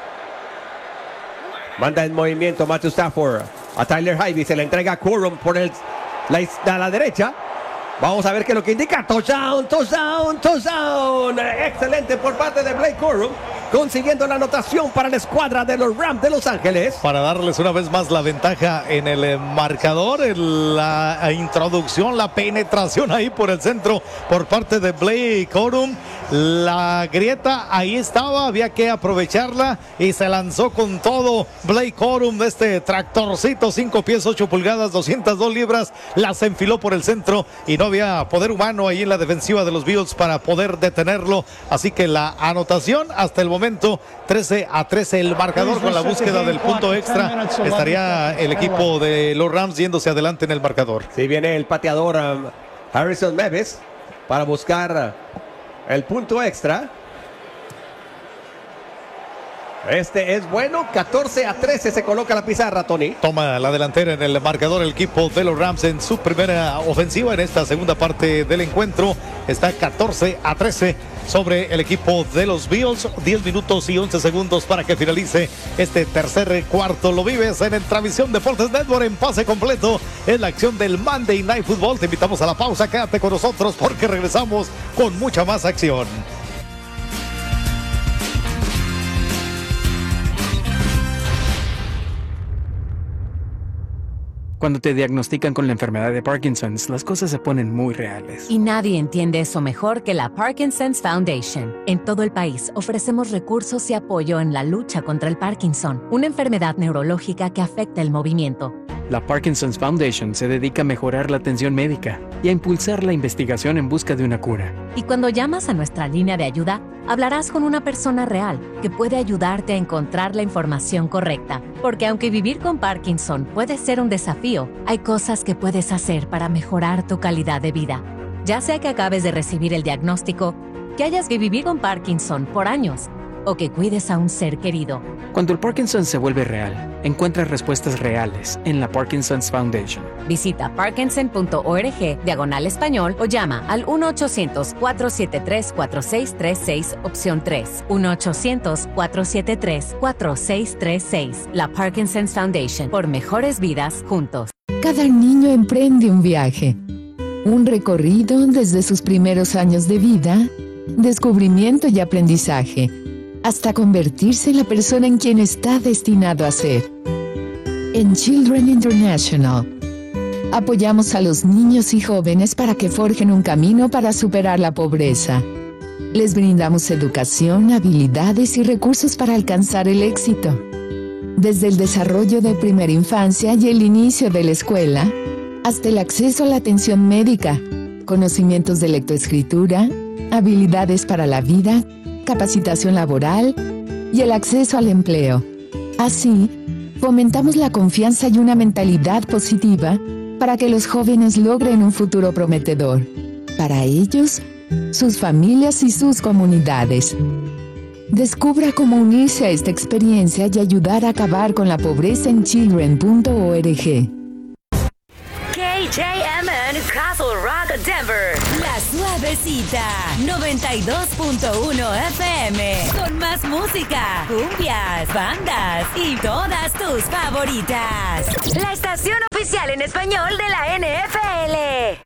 Manda en movimiento Matthew Stafford a Tyler Higbee. Se le entrega a Corum por el, la, a la derecha. Vamos a ver qué es lo que indica. Touchdown, touchdown, touchdown. Excelente por parte de Blake Corum, consiguiendo la anotación para la escuadra de los Rams de Los Ángeles. Para darles una vez más la ventaja en el marcador, la introducción, la penetración ahí por el centro por parte de Blake Corum. La grieta ahí estaba, había que aprovecharla y se lanzó con todo Blake Corum, este tractorcito, cinco pies, ocho pulgadas, doscientas dos libras, las enfiló por el centro y no había poder humano ahí en la defensiva de los Bills para poder detenerlo. Así que la anotación hasta el momento, trece a trece el marcador. Con la búsqueda del punto extra estaría el equipo de los Rams yéndose adelante en el marcador. Sí, viene el pateador um, Harrison Mevis para buscar el punto extra. Este es bueno, catorce a trece se coloca la pizarra, Tony. Toma la delantera en el marcador el equipo de los Rams en su primera ofensiva en esta segunda parte del encuentro. Está catorce a trece sobre el equipo de los Bills. diez minutos y once segundos para que finalice este tercer cuarto. Lo vives en el Transmisión Deportes Network en pase completo. Es la acción del Monday Night Football. Te invitamos a la pausa. Quédate con nosotros porque regresamos con mucha más acción. Cuando te diagnostican con la enfermedad de Parkinson's, las cosas se ponen muy reales. Y nadie entiende eso mejor que la Parkinson's Foundation. En todo el país ofrecemos recursos y apoyo en la lucha contra el Parkinson, una enfermedad neurológica que afecta el movimiento. La Parkinson's Foundation se dedica a mejorar la atención médica y a impulsar la investigación en busca de una cura. Y cuando llamas a nuestra línea de ayuda, hablarás con una persona real que puede ayudarte a encontrar la información correcta. Porque aunque vivir con Parkinson puede ser un desafío, hay cosas que puedes hacer para mejorar tu calidad de vida. Ya sea que acabes de recibir el diagnóstico, que hayas que vivir con Parkinson por años, o que cuides a un ser querido. Cuando el Parkinson se vuelve real, encuentra respuestas reales en la Parkinson's Foundation. Visita parkinson.org diagonal español o llama al uno ochocientos, cuatro siete tres, cuatro seis tres seis, opción tres. uno ochocientos, cuatro siete tres, cuatro seis tres seis. La Parkinson's Foundation, por mejores vidas juntos. Cada niño emprende un viaje, un recorrido desde sus primeros años de vida, descubrimiento y aprendizaje. hasta convertirse en la persona en quien está destinado a ser. En Children International, apoyamos a los niños y jóvenes para que forjen un camino para superar la pobreza. Les brindamos educación, habilidades y recursos para alcanzar el éxito. Desde el desarrollo de primera infancia y el inicio de la escuela, hasta el acceso a la atención médica, conocimientos de lectoescritura, habilidades para la vida, capacitación laboral y el acceso al empleo. Así, fomentamos la confianza y una mentalidad positiva para que los jóvenes logren un futuro prometedor, para ellos, sus familias y sus comunidades. Descubra cómo unirse a esta experiencia y ayudar a acabar con la pobreza en children punto org. K J M N Castle Rock, Denver. La Suavecita, noventa y dos punto uno F M. Con más música, cumbias, bandas y todas tus favoritas. La estación oficial en español de la N F L.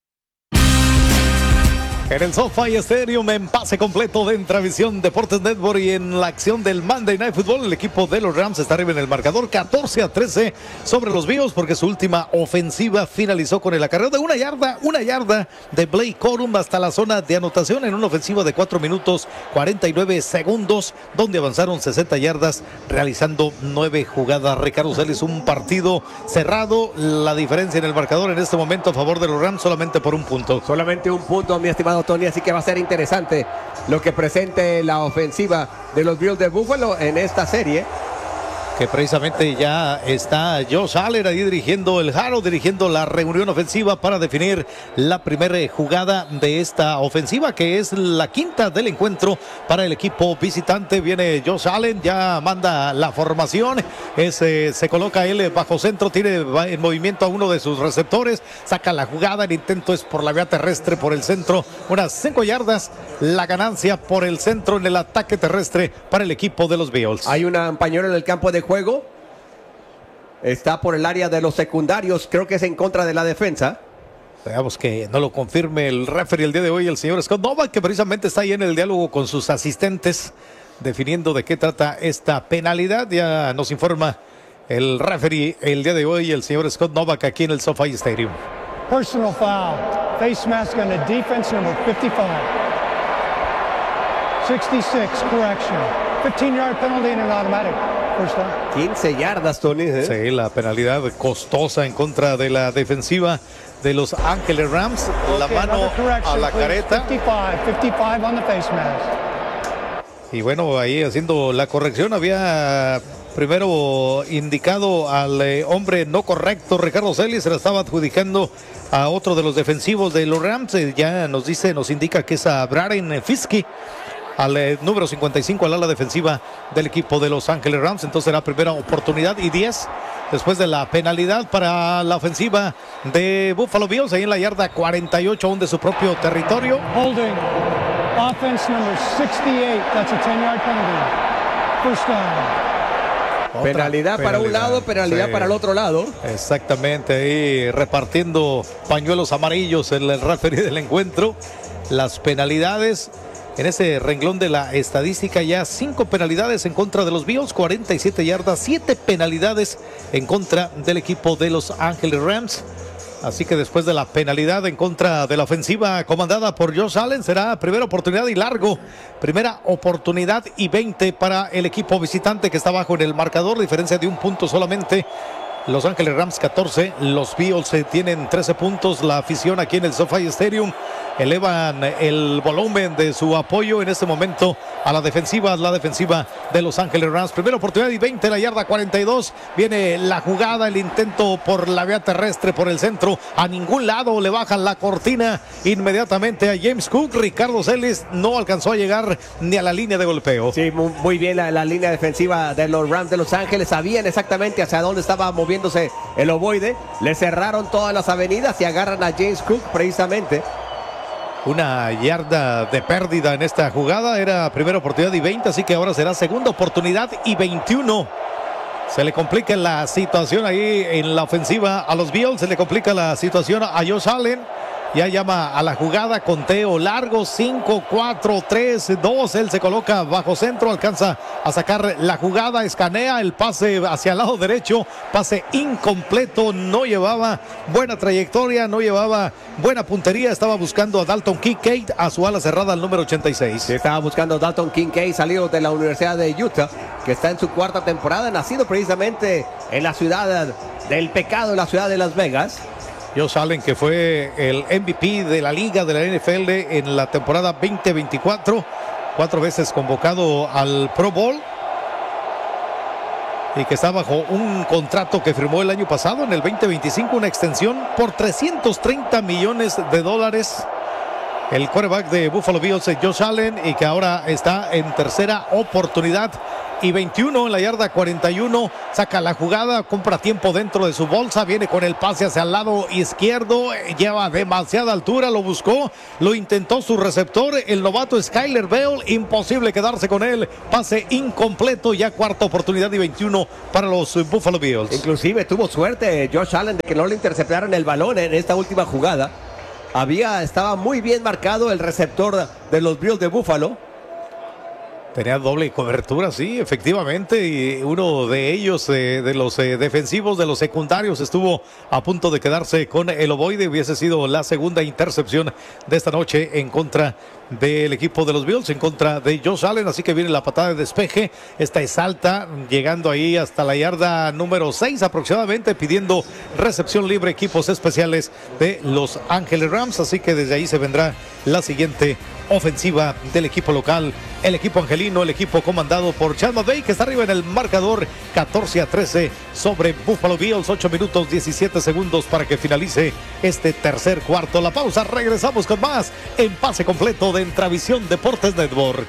En el SoFi Stadium, en pase completo de Intravisión Deportes Network y en la acción del Monday Night Football, el equipo de los Rams está arriba en el marcador catorce a trece sobre los Bills porque su última ofensiva finalizó con el acarreo de una yarda, una yarda de Blake Corum hasta la zona de anotación en una ofensiva de cuatro minutos cuarenta y nueve segundos, donde avanzaron sesenta yardas realizando nueve jugadas. Ricardo Celis, un partido cerrado, la diferencia en el marcador en este momento a favor de los Rams solamente por un punto. Solamente un punto, mi estimado Tony, así que va a ser interesante lo que presente la ofensiva de los Bills de Buffalo en esta serie. Que precisamente ya está Josh Allen ahí dirigiendo el Haro, dirigiendo la reunión ofensiva para definir la primera jugada de esta ofensiva, que es la quinta del encuentro para el equipo visitante. Viene Josh Allen, ya manda la formación, es, eh, se coloca él bajo centro, tiene en movimiento a uno de sus receptores, saca la jugada, el intento es por la vía terrestre, por el centro, unas cinco yardas, la ganancia por el centro en el ataque terrestre para el equipo de los Bills. Hay una pañuelo en el campo de juego, está por el área de los secundarios, creo que es en contra de la defensa. Veamos que no lo confirme el referee el día de hoy, el señor Scott Novak, que precisamente está ahí en el diálogo con sus asistentes, definiendo de qué trata esta penalidad. Ya nos informa el referee el día de hoy, el señor Scott Novak, aquí en el SoFi Stadium. Personal foul. Face mask on the defense, number fifty-five. sixty-six, correction. fifteen yard penalty and an automatic. quince yardas, Tony. ¿eh? Sí, la penalidad costosa en contra de la defensiva de los Ángeles Rams. La okay, mano a la careta. fifty-five, fifty-five on the face mask. Y bueno, ahí haciendo la corrección, había primero indicado al eh, hombre no correcto, Ricardo Celis, se la estaba adjudicando a otro de los defensivos de los Rams. Eh, ya nos dice, nos indica que es a Braden Fiske, al eh, número cincuenta y cinco, al ala defensiva del equipo de Los Ángeles Rams. Entonces será primera oportunidad y diez después de la penalidad para la ofensiva de Buffalo Bills, ahí en la yarda cuarenta y ocho, aún de su propio territorio. Holding, offense number sixty-eight, that's a ten yard penalty. First down. Otra penalidad, penalidad para un lado, penalidad sí, para el otro lado. Exactamente, ahí repartiendo pañuelos amarillos el, el referee del encuentro. Las penalidades en ese renglón de la estadística, ya cinco penalidades en contra de los Bills, cuarenta y siete yardas, siete penalidades en contra del equipo de Los Ángeles Rams. Así que después de la penalidad en contra de la ofensiva comandada por Josh Allen, será primera oportunidad y largo. Primera oportunidad y veinte para el equipo visitante que está abajo en el marcador, diferencia de un punto solamente. Los Ángeles Rams catorce, los Bills tienen trece puntos. La afición aquí en el SoFi Stadium elevan el volumen de su apoyo en este momento a la defensiva, la defensiva de Los Ángeles Rams. Primera oportunidad y veinte, la yarda cuarenta y dos. Viene la jugada, el intento por la vía terrestre, por el centro. A ningún lado le bajan la cortina inmediatamente a James Cook. Ricardo Celis no alcanzó a llegar ni a la línea de golpeo. Sí, muy, muy bien la, la línea defensiva de los Rams de Los Ángeles. Sabían exactamente hacia dónde estaba moviéndose el ovoide. Le cerraron todas las avenidas y agarran a James Cook precisamente. Una yarda de pérdida en esta jugada, era primera oportunidad y veinte, así que ahora será segunda oportunidad y veintiuno. Se le complica la situación ahí en la ofensiva a los Bills, se le complica la situación a Josh Allen. Ya llama a la jugada, conteo largo, cinco, cuatro, tres, dos, él se coloca bajo centro, alcanza a sacar la jugada, escanea el pase hacia el lado derecho, pase incompleto, no llevaba buena trayectoria, no llevaba buena puntería, estaba buscando a Dalton Kincaid, a su ala cerrada al número ochenta y seis. Sí, estaba buscando a Dalton Kincaid, salido de la Universidad de Utah, que está en su cuarta temporada, nacido precisamente en la ciudad del pecado, en la ciudad de Las Vegas. Josh Allen, que fue el M V P de la liga de la N F L en la temporada veinte veinticuatro, cuatro veces convocado al Pro Bowl y que está bajo un contrato que firmó el año pasado en el veinte veinticinco, una extensión por trescientos treinta millones de dólares. El quarterback de Buffalo Bills, Josh Allen, y que ahora está en tercera oportunidad y veintiuno en la yarda cuarenta y uno, saca la jugada, compra tiempo dentro de su bolsa, viene con el pase hacia el lado izquierdo, lleva demasiada altura, lo buscó, lo intentó su receptor, el novato Skyler Bell, imposible quedarse con él, pase incompleto, ya cuarta oportunidad y veintiuno para los Buffalo Bills. Inclusive tuvo suerte Josh Allen de que no le interceptaran el balón en esta última jugada. Había, estaba muy bien marcado el receptor de los Bills de Buffalo. Tenía doble cobertura, sí, efectivamente, y uno de ellos, eh, de los eh, defensivos, de los secundarios, estuvo a punto de quedarse con el ovoide. Hubiese sido la segunda intercepción de esta noche en contra del equipo de los Bills, en contra de Josh Allen, así que viene la patada de despeje. Esta es alta, llegando ahí hasta la yarda número seis aproximadamente, pidiendo recepción libre, equipos especiales de Los Ángeles Rams, así que desde ahí se vendrá la siguiente ofensiva del equipo local, el equipo angelino, el equipo comandado por Chad McVay, que está arriba en el marcador catorce a trece sobre Buffalo Bills. Ocho minutos diecisiete segundos para que finalice este tercer cuarto. La pausa, regresamos con más en Pase Completo de Entravisión Deportes Network.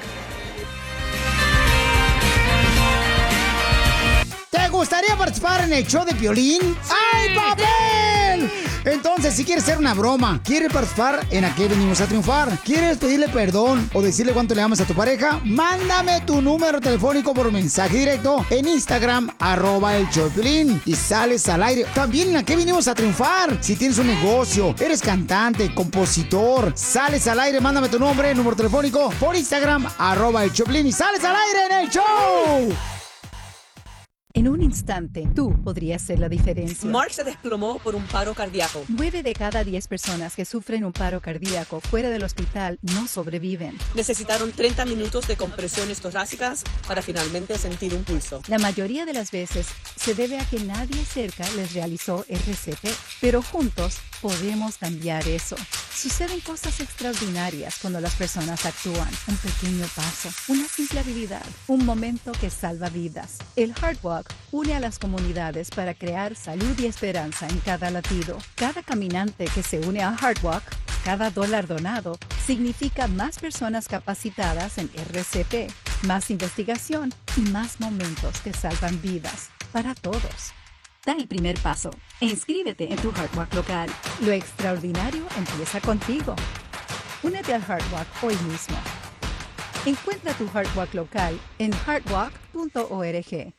¿Te gustaría participar en el show de Piolín? ¡Ay, papel! Entonces, si quieres hacer una broma, quieres participar en Aquí Venimos a Triunfar, quieres pedirle perdón o decirle cuánto le amas a tu pareja, mándame tu número telefónico por mensaje directo en Instagram, arroba el show de Piolín, y sales al aire. También en Aquí Venimos a Triunfar. Si tienes un negocio, eres cantante, compositor, sales al aire, mándame tu nombre, número telefónico por Instagram, arroba el show de Piolín, y sales al aire en el show. En un instante, tú podrías ser la diferencia. Mark se desplomó por un paro cardíaco. Nueve de cada diez personas que sufren un paro cardíaco fuera del hospital no sobreviven. Necesitaron treinta minutos de compresiones torácicas para finalmente sentir un pulso. La mayoría de las veces se debe a que nadie cerca les realizó R C P, pero juntos podemos cambiar eso. Suceden cosas extraordinarias cuando las personas actúan. Un pequeño paso, una simple habilidad, un momento que salva vidas. El Heart Walk une a las comunidades para crear salud y esperanza en cada latido. Cada caminante que se une a Heart Walk, cada dólar donado, significa más personas capacitadas en R C P, más investigación y más momentos que salvan vidas para todos. Da el primer paso e inscríbete en tu Heart Walk local. Lo extraordinario empieza contigo. Únete al Heart Walk hoy mismo. Encuentra tu Heart Walk local en heart walk punto org.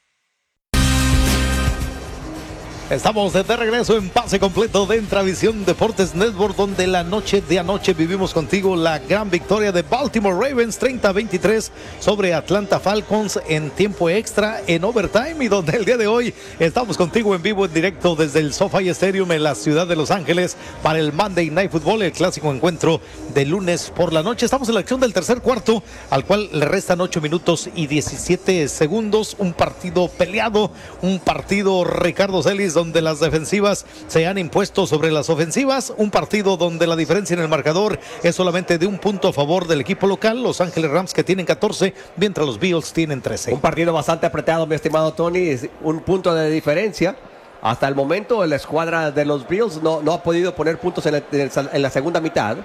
Estamos de regreso en Pase Completo de Entravisión Deportes Network, donde la noche de anoche vivimos contigo la gran victoria de Baltimore Ravens treinta a veintitrés sobre Atlanta Falcons en tiempo extra, en overtime, y donde el día de hoy estamos contigo en vivo, en directo desde el SoFi Stadium en la ciudad de Los Ángeles para el Monday Night Football, el clásico encuentro de lunes por la noche. Estamos en la acción del tercer cuarto, al cual le restan ocho minutos y diecisiete segundos. Un partido peleado, un partido, Ricardo Celis, donde las defensivas se han impuesto sobre las ofensivas, un partido donde la diferencia en el marcador es solamente de un punto a favor del equipo local, Los Ángeles Rams, que tienen catorce, mientras los Bills tienen trece. Un partido bastante apretado, mi estimado Tony, un punto de diferencia. Hasta el momento la escuadra de los Bills no, no ha podido poner puntos en, el, en la segunda mitad.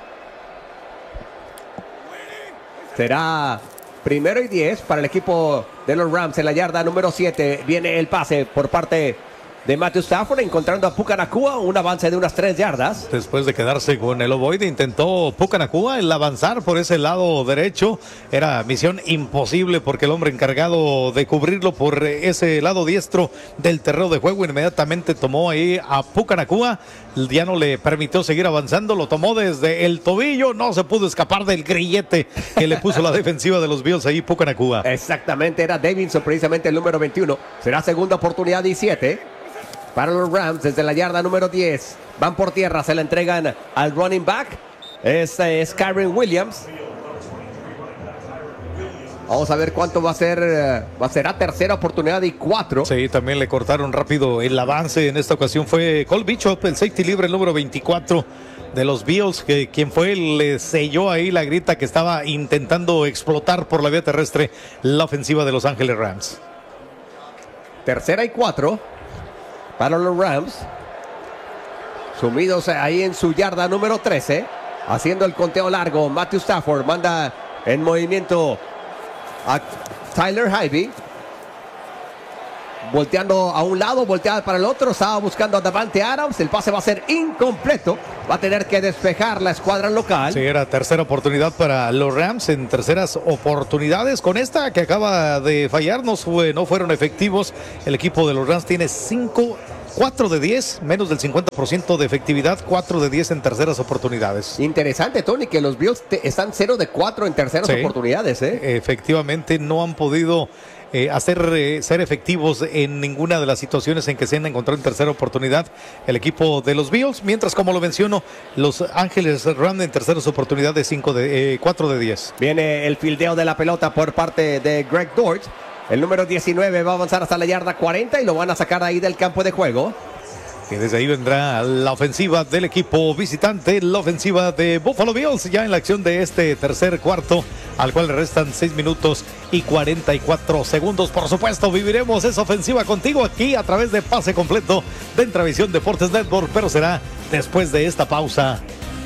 Será primero y diez para el equipo de los Rams en la yarda número siete. Viene el pase por parte de Matthew Stafford, encontrando a Puka Nacua, un avance de unas tres yardas. Después de quedarse con el ovoide, intentó Puka Nacua el avanzar por ese lado derecho. Era misión imposible porque el hombre encargado de cubrirlo por ese lado diestro del terreno de juego inmediatamente tomó ahí a Puka Nacua. Ya no le permitió seguir avanzando, lo tomó desde el tobillo, no se pudo escapar del grillete que le puso la defensiva de los Bills ahí, Puka Nacua. Exactamente, era Davidson, precisamente el número veintiuno. Será segunda oportunidad y siete. Para los Rams desde la yarda número diez. Van por tierra, se la entregan al running back. Este es Kyren Williams. Vamos a ver cuánto va a ser. Va a ser a tercera oportunidad y cuatro. Sí, también le cortaron rápido el avance. En esta ocasión fue Cole Bishop, el safety libre, el número veinticuatro de los Bills, que quien fue, le selló ahí la grita que estaba intentando explotar por la vía terrestre la ofensiva de Los Ángeles Rams. Tercera y cuatro. Para los Rams, sumidos ahí en su yarda número trece, haciendo el conteo largo. Matthew Stafford manda en movimiento a Tyler Higbee, volteando a un lado, volteada para el otro, estaba buscando a Davante Adams, el pase va a ser incompleto, va a tener que despejar la escuadra local. Sí, era tercera oportunidad para los Rams en terceras oportunidades. Con esta que acaba de fallar, no, fue, no fueron efectivos. El equipo de los Rams tiene cinco, cuatro de diez, menos del cincuenta por ciento de efectividad, cuatro de diez en terceras oportunidades. Interesante, Tony, que los Bills te, están cero de cuatro en terceras sí, oportunidades. ¿eh? Efectivamente, no han podido Eh, hacer eh, ser efectivos en ninguna de las situaciones en que se han encontrado en tercera oportunidad el equipo de los Bills, mientras, como lo menciono, Los Ángeles Rams en terceras oportunidades cinco de, eh, cuatro de diez. Viene el fildeo de la pelota por parte de Greg Dortch. El número diecinueve va a avanzar hasta la yarda cuarenta y lo van a sacar ahí del campo de juego. Y desde ahí vendrá la ofensiva del equipo visitante, la ofensiva de Buffalo Bills, ya en la acción de este tercer cuarto, al cual le restan seis minutos y cuarenta y cuatro segundos. Por supuesto, viviremos esa ofensiva contigo aquí a través de Pase Completo de Entravisión Deportes Network, pero será después de esta pausa.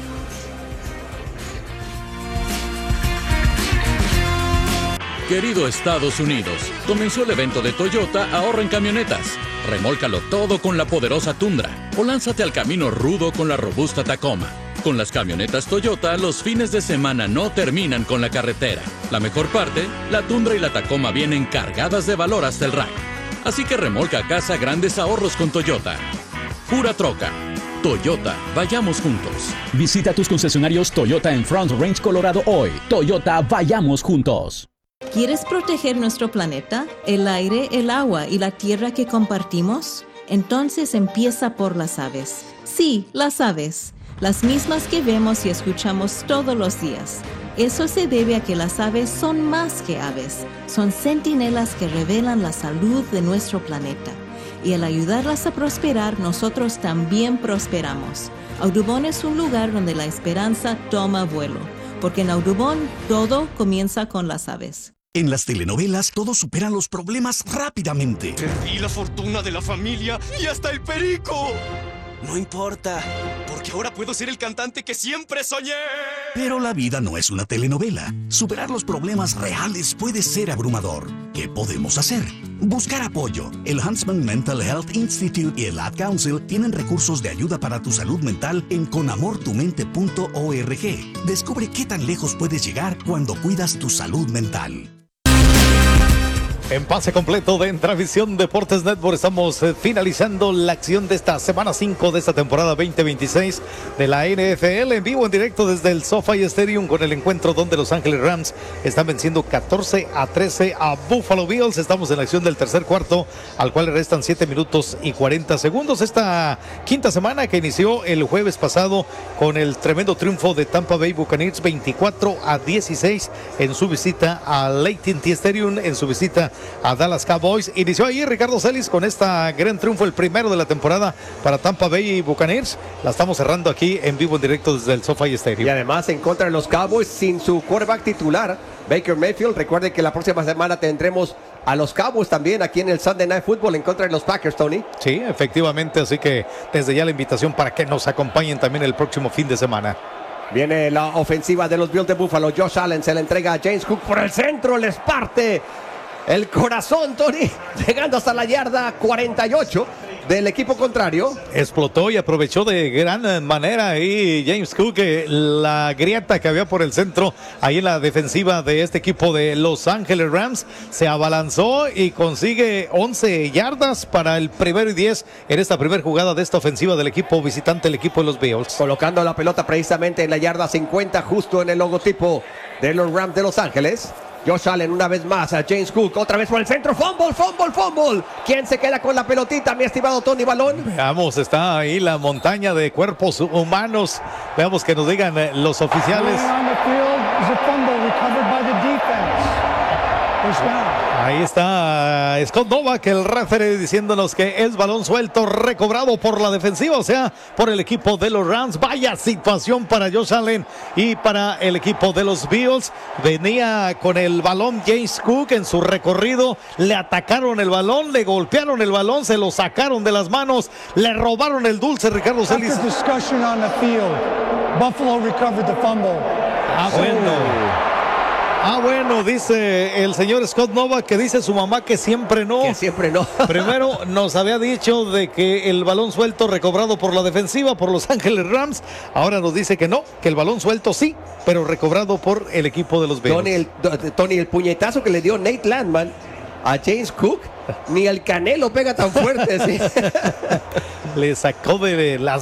Querido Estados Unidos, comenzó el evento de Toyota Ahorra en Camionetas. Remólcalo todo con la poderosa Tundra o lánzate al camino rudo con la robusta Tacoma. Con las camionetas Toyota, los fines de semana no terminan con la carretera. La mejor parte, la Tundra y la Tacoma vienen cargadas de valor hasta el rack. Así que remolca a casa grandes ahorros con Toyota. Pura troca. Toyota, vayamos juntos. Visita tus concesionarios Toyota en Front Range, Colorado hoy. Toyota, vayamos juntos. ¿Quieres proteger nuestro planeta, el aire, el agua y la tierra que compartimos? Entonces empieza por las aves. Sí, las aves. Las mismas que vemos y escuchamos todos los días. Eso se debe a que las aves son más que aves. Son centinelas que revelan la salud de nuestro planeta. Y al ayudarlas a prosperar, nosotros también prosperamos. Audubon es un lugar donde la esperanza toma vuelo. Porque en Audubon todo comienza con las aves. En las telenovelas todos superan los problemas rápidamente. Perdí la fortuna de la familia y hasta el perico. No importa, porque ahora puedo ser el cantante que siempre soñé. Pero la vida no es una telenovela. Superar los problemas reales puede ser abrumador. ¿Qué podemos hacer? Buscar apoyo. El Huntsman Mental Health Institute y el Ad Council tienen recursos de ayuda para tu salud mental en con amor tu mente punto org. Descubre qué tan lejos puedes llegar cuando cuidas tu salud mental. En Pase Completo de Entravisión Deportes Network estamos eh, finalizando la acción de esta semana cinco de esta temporada veinte veintiséis de la N F L en vivo, en directo desde el SoFi Stadium, con el encuentro donde Los Ángeles Rams están venciendo catorce a trece a Buffalo Bills. Estamos en la acción del tercer cuarto, al cual le restan siete minutos y cuarenta segundos. Esta quinta semana que inició el jueves pasado con el tremendo triunfo de Tampa Bay Buccaneers veinticuatro a dieciséis en su visita al A T and T Stadium, en su visita a Dallas Cowboys. Inició ahí Ricardo Celis con esta gran triunfo, el primero de la temporada para Tampa Bay Buccaneers. La estamos cerrando aquí en vivo, en directo desde el SoFi Stadium. Y además en contra de los Cowboys sin su quarterback titular, Baker Mayfield. Recuerden que la próxima semana tendremos a los Cowboys también aquí en el Sunday Night Football en contra de los Packers, Tony. Sí, efectivamente, así que desde ya la invitación para que nos acompañen también el próximo fin de semana. Viene la ofensiva de los Bills de Buffalo. Josh Allen se la entrega a James Cook por el centro, les parte el corazón, Tony, llegando hasta la yarda cuarenta y ocho. del equipo contrario. Explotó y aprovechó de gran manera ahí James Cook eh, la grieta que había por el centro ahí en la defensiva de este equipo de Los Ángeles Rams. Se abalanzó y consigue once yardas para el primero y diez en esta primera jugada de esta ofensiva del equipo visitante, el equipo de los Bills. Colocando la pelota precisamente en la yarda cincuenta, justo en el logotipo de los Rams de Los Ángeles. Josh Allen una vez más a James Cook, otra vez por el centro, fumble, fumble, fumble. ¿Quién se queda con la pelotita, mi estimado Tony Balón? Veamos, está ahí la montaña de cuerpos humanos. Veamos que nos digan eh, los oficiales. Ahí está Scott Novak, el referee, diciéndonos que es balón suelto recobrado por la defensiva, o sea, por el equipo de los Rams. Vaya situación para Josh Allen y para el equipo de los Bills. Venía con el balón James Cook en su recorrido, le atacaron el balón, le golpearon el balón, se lo sacaron de las manos, le robaron el dulce, Ricardo Celis. Buffalo recovered the fumble. Ah, bueno. Ah, bueno, dice el señor Scott Novak que dice su mamá que siempre no. Que siempre no. Primero nos había dicho de que el balón suelto recobrado por la defensiva, por Los Ángeles Rams. Ahora nos dice que no, que el balón suelto sí, pero recobrado por el equipo de los Bills. Tony, el, Tony, el puñetazo que le dio Nate Landman a James Cook, ni el Canelo pega tan fuerte. ¿Sí? Le sacó de las